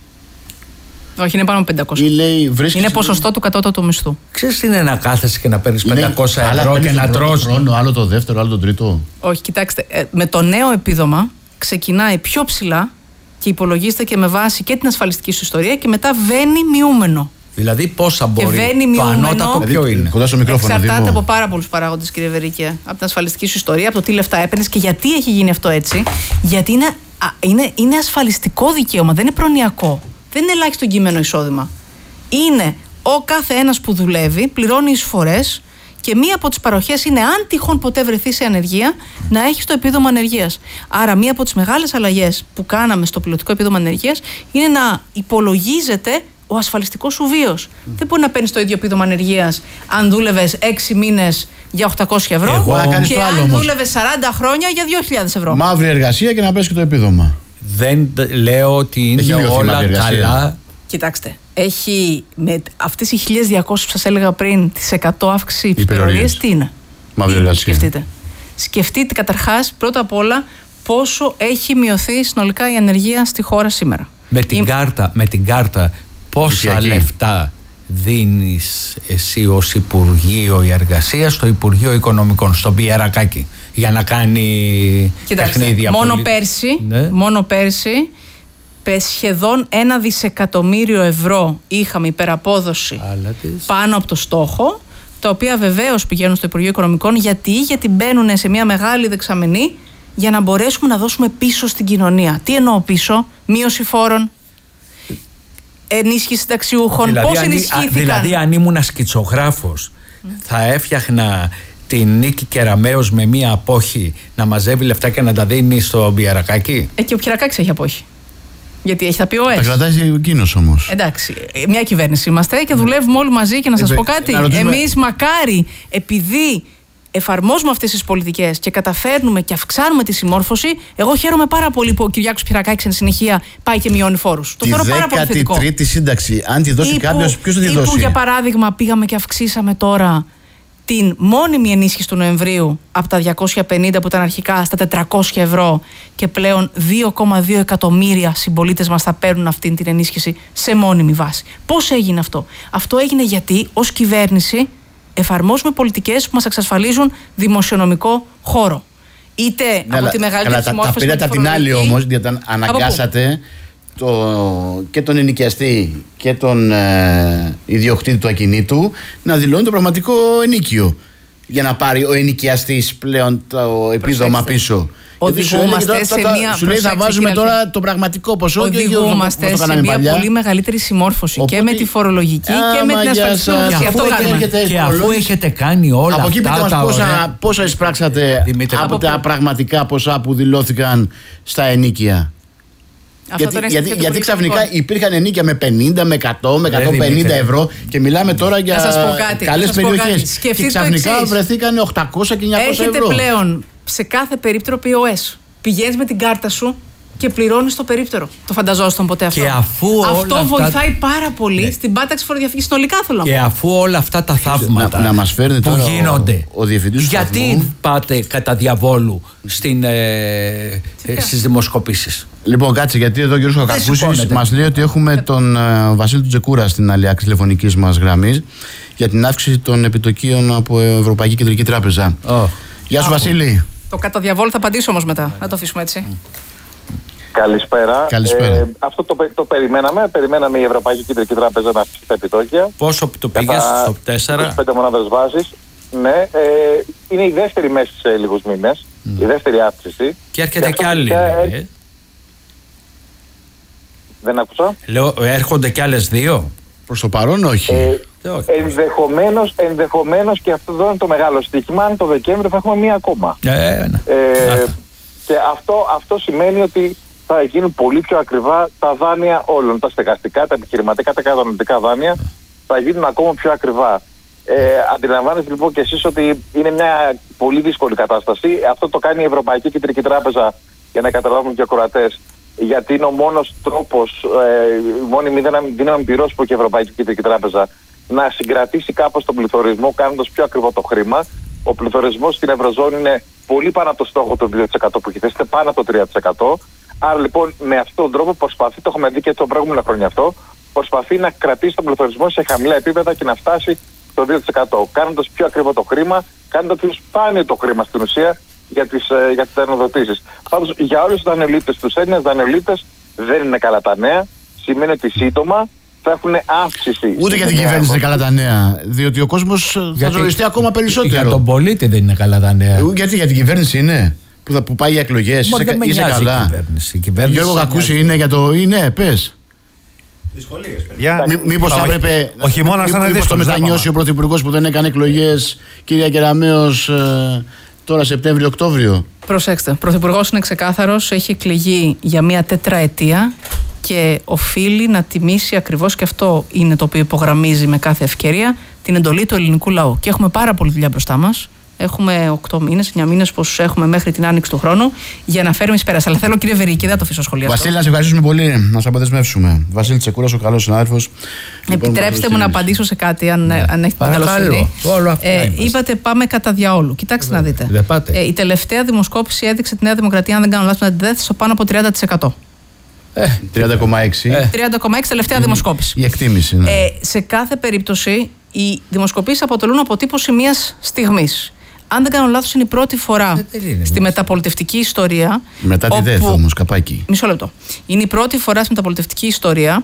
S4: Όχι, είναι πάνω από πεντακόσια.
S2: Λέει, βρίσκεις...
S4: Είναι ποσοστό του κατώτατου μισθού.
S3: Ξέρεις τι είναι να κάθεσαι και να παίρνεις πεντακόσια ευρώ και να τρως.
S2: Χρόνο, άλλο το δεύτερο, άλλο το τρίτο.
S4: Όχι, κοιτάξτε, με το νέο επίδομα ξεκινάει πιο ψηλά και υπολογίζεται και με βάση και την ασφαλιστική σου ιστορία και μετά βαίνει μειούμενο.
S3: Δηλαδή πόσα μπορεί,
S4: το
S3: ανώτατο ποιο είναι.
S2: Κοντά στο μικρόφωνο.
S4: Εξαρτάται από πάρα πολλούς παράγοντες, κύριε Βερίκη. Από την ασφαλιστική σου ιστορία, από το τι λεφτά έπαιρνες και γιατί έχει γίνει αυτό έτσι. Γιατί είναι, α, είναι, είναι ασφαλιστικό δικαίωμα, δεν είναι προνοιακό. Δεν είναι ελάχιστο κείμενο εισόδημα. Είναι ο κάθε ένας που δουλεύει, πληρώνει εισφορές και μία από τις παροχές είναι, αν τυχόν ποτέ βρεθεί σε ανεργία, να έχει το επίδομα ανεργίας. Άρα, μία από τις μεγάλες αλλαγές που κάναμε στο πιλωτικό επίδομα ανεργίας είναι να υπολογίζεται ο ασφαλιστικός σου βίος. Mm. Δεν μπορεί να παίρνεις το ίδιο επίδομα ανεργίας αν δούλευες έξι μήνες για οκτακόσια ευρώ
S2: Εγώ,
S4: και αν δούλευες σαράντα χρόνια για δύο χιλιάδες ευρώ.
S2: Μαύρη εργασία και να πες και το επίδομα.
S3: Δεν λέω ότι είναι όλα καλά.
S4: Κοιτάξτε, έχει με αυτές οι χίλιες διακόσιες που σας έλεγα πριν, τις εκατό αύξηση υπερορίες, τι είναι.
S2: Μαύρη εργασία.
S4: Σκεφτείτε. Σκεφτείτε καταρχάς πρώτα απ' όλα πόσο έχει μειωθεί συνολικά η ανεργία στη χώρα σήμερα.
S3: Με την, η... κάρτα, με την κάρτα πόσα Φυσιακή. λεφτά δίνεις εσύ ως Υπουργείο Εργασίας στο Υπουργείο Οικονομικών, στον Πιερακάκη, για να κάνει παιχνίδια.
S4: Μόνο
S3: πολύ...
S4: πέρσι,
S3: ναι.
S4: μόνο πέρσι σχεδόν ένα δισεκατομμύριο ευρώ είχαμε υπεραπόδοση πάνω από το στόχο, τα οποία βεβαίως πηγαίνουν στο Υπουργείο Οικονομικών. Γιατί, γιατί μπαίνουν σε μια μεγάλη δεξαμενή για να μπορέσουμε να δώσουμε πίσω στην κοινωνία. Τι εννοώ πίσω? Μείωση φόρων, ενίσχυση συνταξιούχων.
S3: Δηλαδή,
S4: πώς
S3: αν,
S4: ενισχύθηκαν?
S3: Δηλαδή αν ήμουν σκητσογράφος mm. θα έφτιαχνα την Νίκη Κεραμέως με μία απόχη να μαζεύει λεφτά και να τα δίνει στο Πιερακάκη.
S4: Ε, και ο Πιερακάκης έχει απόχη. Γιατί έχει τα πει ο ΕΣ.
S2: Τα κρατάει εκείνος όμως.
S4: Εντάξει, μια κυβέρνηση είμαστε και δουλεύουμε όλοι μαζί. Και να σας ε, πω κάτι, εμείς μακάρι, επειδή εφαρμόζουμε αυτές τις πολιτικές και καταφέρνουμε και αυξάνουμε τη συμμόρφωση, εγώ χαίρομαι πάρα πολύ που ο Κυριάκος Πυρακάκης εν συνεχεία πάει και μειώνει φόρους. Το θεωρώ πάρα πολύ θετικό.
S2: Τη δέκατη τρίτη σύνταξη, αν τη δώσει κάποιος, ποιος θα τη δώσει?
S4: Ή που για παράδειγμα πήγαμε και αυξήσαμε τώρα την μόνιμη ενίσχυση του Νοεμβρίου από τα διακόσια πενήντα που ήταν αρχικά στα τετρακόσια ευρώ και πλέον δύο κόμμα δύο εκατομμύρια συμπολίτες μας θα παίρνουν αυτή την ενίσχυση σε μόνιμη βάση. Πώς έγινε αυτό? Αυτό έγινε γιατί ως κυβέρνηση εφαρμόζουμε πολιτικές που μας εξασφαλίζουν δημοσιονομικό χώρο. Είτε ναι, από τη μεγαλύτερη συμμόρφωση.
S2: Τα πήρατε την άλλη όμως, γιατί αναγκάσατε το, και τον ενοικιαστή και τον ε, ιδιοκτήτη του ακινήτου να δηλώνει το πραγματικό ενίκιο. Για να πάρει ο ενοικιαστής πλέον το επίδομα πίσω.
S4: Οδηγούμαστε σε μια.
S2: Σου λέει θα βάζουμε τώρα το πραγματικό ποσό.
S4: Οδηγούμαστε και σε μια πολύ μεγαλύτερη συμμόρφωση. Οπότε, και με τη φορολογική
S2: άμα,
S4: και με την ασφαλιστική.
S3: Αυτό
S4: κάνουμε.
S3: Και αφού έχετε κάνει όλα
S2: από
S3: αυτά.
S2: Από εκεί πείτε μας πόσα εισπράξατε από τα πραγματικά ποσά που δηλώθηκαν στα ενίκια. Γιατί, γιατί, γιατί ξαφνικά υπήρχαν ενίκια με πενήντα, με εκατό, με εκατόν πενήντα ευρώ και μιλάμε τώρα για καλές περιοχές. Και ξαφνικά βρεθήκαν οκτακόσια και εννιακόσια ευρώ.
S4: Έχετε πλέον σε κάθε περίπτερο πι ο ες. Πηγαίνεις με την κάρτα σου και πληρώνεις το περίπτερο. Το φανταζόσασταν ποτέ αυτό?
S3: Και αφού
S4: αυτό
S3: όλα
S4: βοηθάει
S3: αυτά...
S4: πάρα πολύ ναι. στην πάταξη φοροδιαφυγής συνολικά, θέλω.
S3: Και αφού όλα αυτά τα θαύματα
S2: να, να μας φέρνει
S3: που
S2: τώρα
S3: γίνονται,
S2: ο, ο διευθυντής
S3: γιατί
S2: σταθμού...
S3: πάτε κατά διαβόλου στην, ε, ε, στις δημοσκοπήσεις?
S2: Λοιπόν, κάτσε, γιατί εδώ ο κ. Κακούσης μας λέει ότι έχουμε τον uh, Βασίλη του Τζεκούρα στην άλλη άκρη τηλεφωνικής μας γραμμής για την αύξηση των επιτοκίων από Ευρωπαϊκή Κεντρική Τράπεζα. Oh. Γεια σου, oh. Βασίλη.
S4: Το κατά διαβόλου θα απαντήσω όμως μετά. Να το αφήσουμε έτσι.
S14: Καλησπέρα.
S2: Καλησπέρα. Ε,
S14: αυτό το, το περιμέναμε. Περιμέναμε η Ευρωπαϊκή Κεντρική Τράπεζα να αυξήσει τα επιτόκια.
S3: Πόσο το πήγε στο τέσσερα?
S14: είκοσι πέντε μονάδες βάσης. Ναι. Ε, είναι η δεύτερη μέση σε λίγους μήνες. Mm. Η δεύτερη αύξηση.
S3: Και έρχεται και, και άλλη. Και... Ε.
S14: Δεν άκουσα.
S3: Λέω, έρχονται και άλλες δύο.
S2: Προς το παρόν όχι. Ε,
S14: ενδεχομένως, ενδεχομένως και αυτό εδώ είναι το μεγάλο στοίχημα. Αν το Δεκέμβριο θα έχουμε μία ακόμα.
S3: Ε, ναι.
S14: ε, και αυτό, αυτό σημαίνει ότι θα γίνουν πολύ πιο ακριβά τα δάνεια όλων. Τα στεγαστικά, τα επιχειρηματικά, τα κατανοητικά δάνεια θα γίνουν ακόμα πιο ακριβά. Ε, αντιλαμβάνεστε λοιπόν και εσείς ότι είναι μια πολύ δύσκολη κατάσταση. Αυτό το κάνει η Ευρωπαϊκή Κεντρική Τράπεζα, για να καταλάβουν και οι ακροατές, γιατί είναι ο μόνος τρόπος, ε, η μόνη δύναμη πυρός που έχει η Ευρωπαϊκή Κεντρική Τράπεζα να συγκρατήσει κάπως τον πληθωρισμό, κάνοντας πιο ακριβό το χρήμα. Ο πληθωρισμός στην Ευρωζώνη είναι πολύ πάνω από το στόχο του δύο τοις εκατό που έχει θέσει, πάνω από το τρία τοις εκατό. Άρα λοιπόν με αυτόν τον τρόπο προσπαθεί, το έχουμε δει και τον προηγούμενο χρόνια αυτό, προσπαθεί να κρατήσει τον πληθωρισμό σε χαμηλά επίπεδα και να φτάσει το δύο τοις εκατό. Κάνοντας πιο ακριβό το χρήμα, κάνοντας πιο σπάνιο το χρήμα στην ουσία για τις, ε, για τις δανειοδοτήσεις. Πάντως για όλους τους δανειολήπτες, τους Έλληνες δανειολήπτες δεν είναι καλά τα νέα. Σημαίνει ότι σύντομα θα έχουν αύξηση.
S2: Ούτε για την κυβέρνηση είναι καλά τα νέα. Διότι ο κόσμος θα ζοριστεί ακόμα περισσότερο.
S3: Για τον πολίτη δεν είναι καλά τα νέα.
S2: Γιατί για την κυβέρνηση είναι. Που, θα, που πάει για εκλογές. Είσαι,
S3: δεν
S2: είσαι καλά.
S3: Η κυβέρνηση. Η κυβέρνηση
S2: Γιώργο Κακούση είναι για το. Είναι, πες.
S15: Δυσκολίες, παιδιά.
S2: Μήπως θα έπρεπε.
S15: Ο χειμώνας θα είναι δύσκολος.
S2: Το μετανιώσει ο Πρωθυπουργός που δεν έκανε εκλογές, κυρία Κεραμέως, ε, τώρα Σεπτέμβριο-Οκτώβριο.
S4: Προσέξτε. Ο Πρωθυπουργός είναι ξεκάθαρος. Έχει εκλεγεί για μία τετραετία και οφείλει να τιμήσει ακριβώς, και αυτό είναι το οποίο υπογραμμίζει με κάθε ευκαιρία, την εντολή του ελληνικού λαού. Και έχουμε πάρα πολλή δουλειά μπροστά μας. Έχουμε οκτώ μήνες, εννιά μήνες πως έχουμε μέχρι την άνοιξη του χρόνου για να φέρουμε εις πέρας. Αλλά θέλω, κύριε Βερίκη, δεν το αφήσω σχολιαστό.
S2: Βασίλη, να σε ευχαριστήσουμε πολύ. Να σε αποδεσμεύσουμε. Βασίλη Τσεκούρας, ο καλός συνάδελφος.
S4: Επιτρέψτε λοιπόν, μου να απαντήσω σε κάτι, αν, ναι. αν έχετε την καλοσύνη. Ε, είπατε πάμε κατά διαόλου. Κοιτάξτε
S3: Βε,
S4: να δείτε. Ε, η τελευταία δημοσκόπηση έδειξε τη Νέα Δημοκρατία, αν δεν κάνω λάθος, να την δέθει στο πάνω από τριάντα τοις εκατό.
S2: Ε, τριάντα κόμμα έξι.
S4: τριάντα κόμμα έξι τελευταία
S2: η,
S4: δημοσκόπηση.
S2: Η εκτίμηση. Ναι.
S4: Ε, σε κάθε περίπτωση, οι δημοσκοπήσεις αποτελούν αποτύπωση μιας στιγμής. Αν δεν κάνω λάθος, είναι η πρώτη φορά είναι, στη μεταπολιτευτική ιστορία.
S2: Μετά τη ΔΕΘ όμως, καπάκι.
S4: Μισό λεπτό. Είναι η πρώτη φορά στη μεταπολιτευτική ιστορία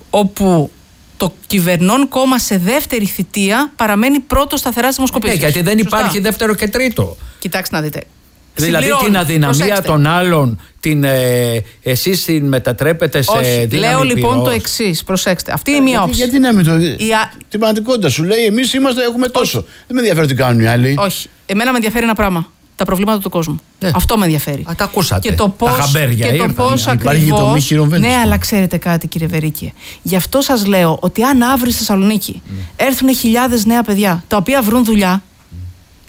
S4: όπου το κυβερνών κόμμα σε δεύτερη θητεία παραμένει πρώτο σταθερά στις δημοσκοπήσεις.
S3: Ναι, γιατί δεν
S4: Σωστά.
S3: υπάρχει δεύτερο και τρίτο.
S4: Κοιτάξτε να δείτε.
S3: Δηλαδή την αδυναμία προσέξτε. των άλλων την, ε, εσείς την μετατρέπετε σε
S4: όχι,
S3: δύναμη
S4: λέω λοιπόν
S3: πυρός.
S4: το εξής, προσέξτε. Αυτή είναι η μία όψη.
S2: Γιατί να μην το.
S4: Η...
S2: Την πραγματικότητα σου λέει, εμείς είμαστε, έχουμε τόσο. Όχι. Δεν με ενδιαφέρει τι κάνουν οι άλλοι.
S4: Όχι. Εμένα με ενδιαφέρει ένα πράγμα. Τα προβλήματα του κόσμου. Ναι. Αυτό με ενδιαφέρει.
S3: Α, τα ακούσατε.
S4: Και το πώς,
S3: τα χαμπέρια
S4: και το πώς ακριβώς. Ναι, αλλά ξέρετε κάτι, κύριε Βερίκη. Γι' αυτό σας λέω ότι αν αύριο στη Θεσσαλονίκη mm. έρθουν χιλιάδες νέα παιδιά τα οποία βρουν δουλειά.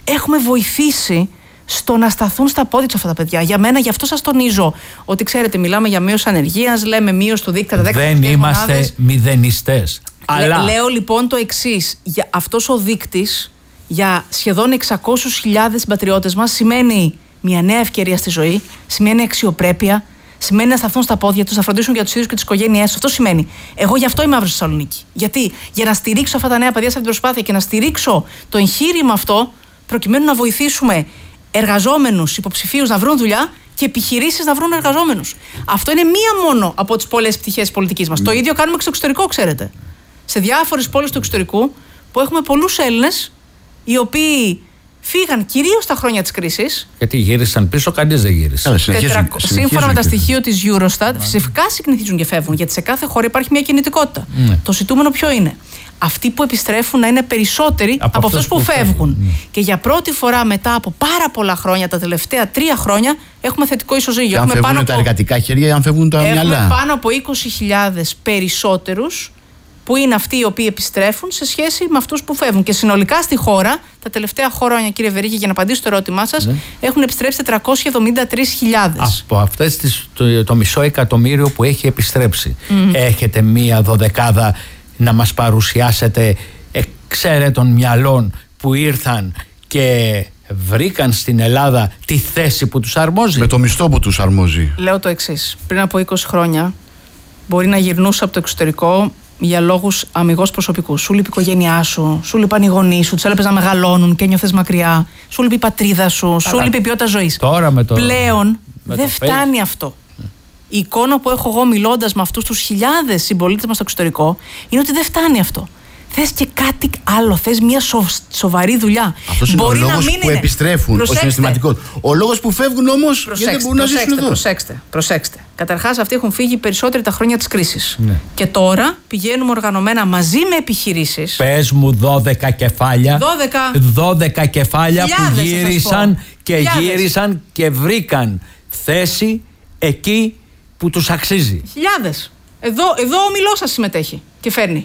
S4: έχουμε βοηθήσει στο να σταθούν στα πόδια τους αυτά τα παιδιά. Για μένα, γι' αυτό σας τονίζω ότι ξέρετε, μιλάμε για μείωση ανεργίας, λέμε μείωση του δείκτη κατά δέκα.
S3: Δεν είμαστε μηδενιστές. Αλλά...
S4: Λέω λοιπόν το εξής. Για αυτός ο δείκτης για σχεδόν εξακόσιες χιλιάδες συμπατριώτες μας σημαίνει μια νέα ευκαιρία στη ζωή, σημαίνει αξιοπρέπεια, σημαίνει να σταθούν στα πόδια τους, να φροντίσουν για τους ίδιους και τις οικογένειές τους. Αυτό σημαίνει. Εγώ γι' αυτό είμαι αύριο στη Θεσσαλονίκη. Γιατί? Για να στηρίξω αυτά τα νέα παιδιά σε αυτή την προσπάθεια και να στηρίξω το εγχείρημα αυτό, προκειμένου να βοηθήσουμε εργαζόμενους υποψηφίους να βρουν δουλειά και επιχειρήσεις να βρουν εργαζόμενους. Αυτό είναι μία μόνο από τις πολλές πτυχές της πολιτικής μας. Mm. Το ίδιο κάνουμε και στο εξωτερικό, ξέρετε. Σε διάφορες πόλεις του εξωτερικού που έχουμε πολλούς Έλληνες οι οποίοι φύγαν κυρίως στα χρόνια της κρίσης.
S3: Γιατί γύρισαν πίσω, κανείς δεν γύρισε.
S4: Σύμφωνα με τα στοιχεία της Eurostat, φυσικά συνηθίζουν και φεύγουν, γιατί σε κάθε χώρα υπάρχει μια κινητικότητα. Mm. Το ζητούμενο ποιο είναι? Αυτοί που επιστρέφουν να είναι περισσότεροι από, από αυτούς που, που φεύγουν. φεύγουν. Mm. Και για πρώτη φορά μετά από πάρα πολλά χρόνια, τα τελευταία τρία χρόνια, έχουμε θετικό ισοζύγιο.
S2: Αν φεύγουν πάνω τα εργατικά χέρια ή αν φεύγουν τα
S4: έχουμε
S2: μυαλά.
S4: Έχουμε πάνω από είκοσι χιλιάδες περισσότερους που είναι αυτοί οι οποίοι επιστρέφουν σε σχέση με αυτούς που φεύγουν. Και συνολικά στη χώρα, τα τελευταία χρόνια, κύριε Βερίγη, για να απαντήσω στο ερώτημά σας, ναι. έχουν επιστρέψει τετρακόσιες εβδομήντα τρεις χιλιάδες.
S3: Από αυτές τις, το, το μισό εκατομμύριο που έχει επιστρέψει, mm. έχετε μία δωδεκάδα να μας παρουσιάσετε εξαίρετων μυαλών που ήρθαν και βρήκαν στην Ελλάδα τη θέση που τους αρμόζει?
S2: Με το μισθό που τους αρμόζει.
S4: Λέω το εξής. Πριν από είκοσι χρόνια μπορεί να γυρνούσα από το εξωτερικό για λόγους αμιγώς προσωπικούς. Σου λείπει η οικογένειά σου, σου λείπαν οι γονείς σου, τους έλεπες να μεγαλώνουν και νιώθες μακριά, σου λείπει η πατρίδα σου, Άρα, σου λείπει η ποιότητα ζωής.
S3: Τώρα με το...
S4: Πλέον
S3: με
S4: δεν
S3: το
S4: φτάνει
S3: face.
S4: αυτό. Η εικόνα που έχω εγώ μιλώντας με αυτούς τους χιλιάδες συμπολίτες μας στο εξωτερικό είναι ότι δεν φτάνει αυτό. Θες και κάτι άλλο, θες μια σο, σοβαρή δουλειά.
S2: Αυτός είναι ο λόγος που είναι. επιστρέφουν, ο συναισθηματικός. Ο λόγος που φεύγουν όμως, γιατί δεν μπορούν να ζήσουν εδώ.
S4: Προσέξτε, προσέξτε. Καταρχάς, αυτοί έχουν φύγει περισσότεροι τα χρόνια της κρίσης. Ναι. Και τώρα πηγαίνουμε οργανωμένα μαζί με επιχειρήσεις.
S3: Πες μου δώδεκα κεφάλια.
S4: δώδεκα.
S3: δώδεκα κεφάλια
S4: Χιλιάδες,
S3: που γύρισαν και
S4: Χιλιάδες.
S3: γύρισαν και βρήκαν θέση εκεί που τους αξίζει.
S4: Χιλιάδες. Εδώ, εδώ ο Όμιλός σας συμμετέχει και φέρνει.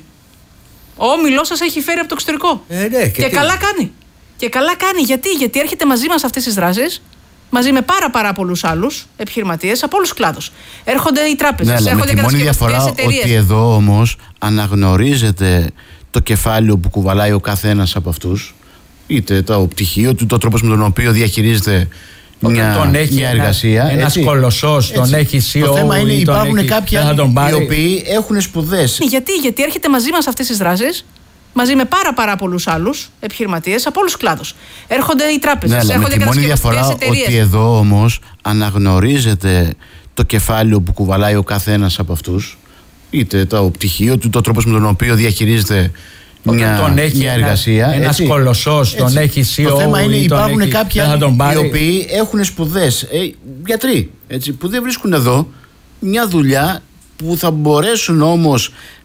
S4: Ο Όμιλός σας έχει φέρει από το εξωτερικό.
S3: Ε, ναι, και
S4: και καλά κάνει. Και καλά κάνει. Γιατί? Γιατί έρχεται μαζί μας αυτές τις δράσεις, μαζί με πάρα πάρα πολλούς άλλους επιχειρηματίες από όλους τους κλάδους. Έρχονται οι τράπεζες,
S2: ναι,
S4: έρχονται οι κατασκευαστικές εταιρείες.
S2: Ότι εδώ όμως αναγνωρίζεται το κεφάλαιο που κουβαλάει ο καθένας από αυτούς, είτε το πτυχίο του, το τρόπος με τον οποίο διαχειρίζεται μια,
S3: τον έχει
S2: μια εργασία.
S3: Ένα, ένας κολοσσός, τον έχει σι ι ο.
S2: Το θέμα είναι υπάρχουν
S3: έχει,
S2: κάποιοι οι οποίοι έχουν σπουδές.
S4: Γιατί? Γιατί έρχεται μαζί μας αυτές τις δράσεις, μαζί με πάρα πάρα πολλούς άλλους επιχειρηματίες από όλους τους κλάδους. Έρχονται οι τράπεζες,
S2: ναι,
S4: έρχονται οι κατασκευαστικές εταιρείες.
S2: Ότι εδώ όμως αναγνωρίζεται το κεφάλαιο που κουβαλάει ο καθένας από αυτούς, είτε το πτυχίο του, το τρόπος με τον οποίο διαχειρίζεται μια,
S3: τον έχει
S2: μια εργασία.
S3: Ένας κολοσσός, τον έχει σι ι ο.
S2: Το θέμα είναι υπάρχουν έχει, κάποιοι
S3: οι
S2: οποίοι έχουν σπουδές, ε, γιατροί, έτσι, που δεν βρίσκουν εδώ μια δουλειά που θα μπορέσουν όμως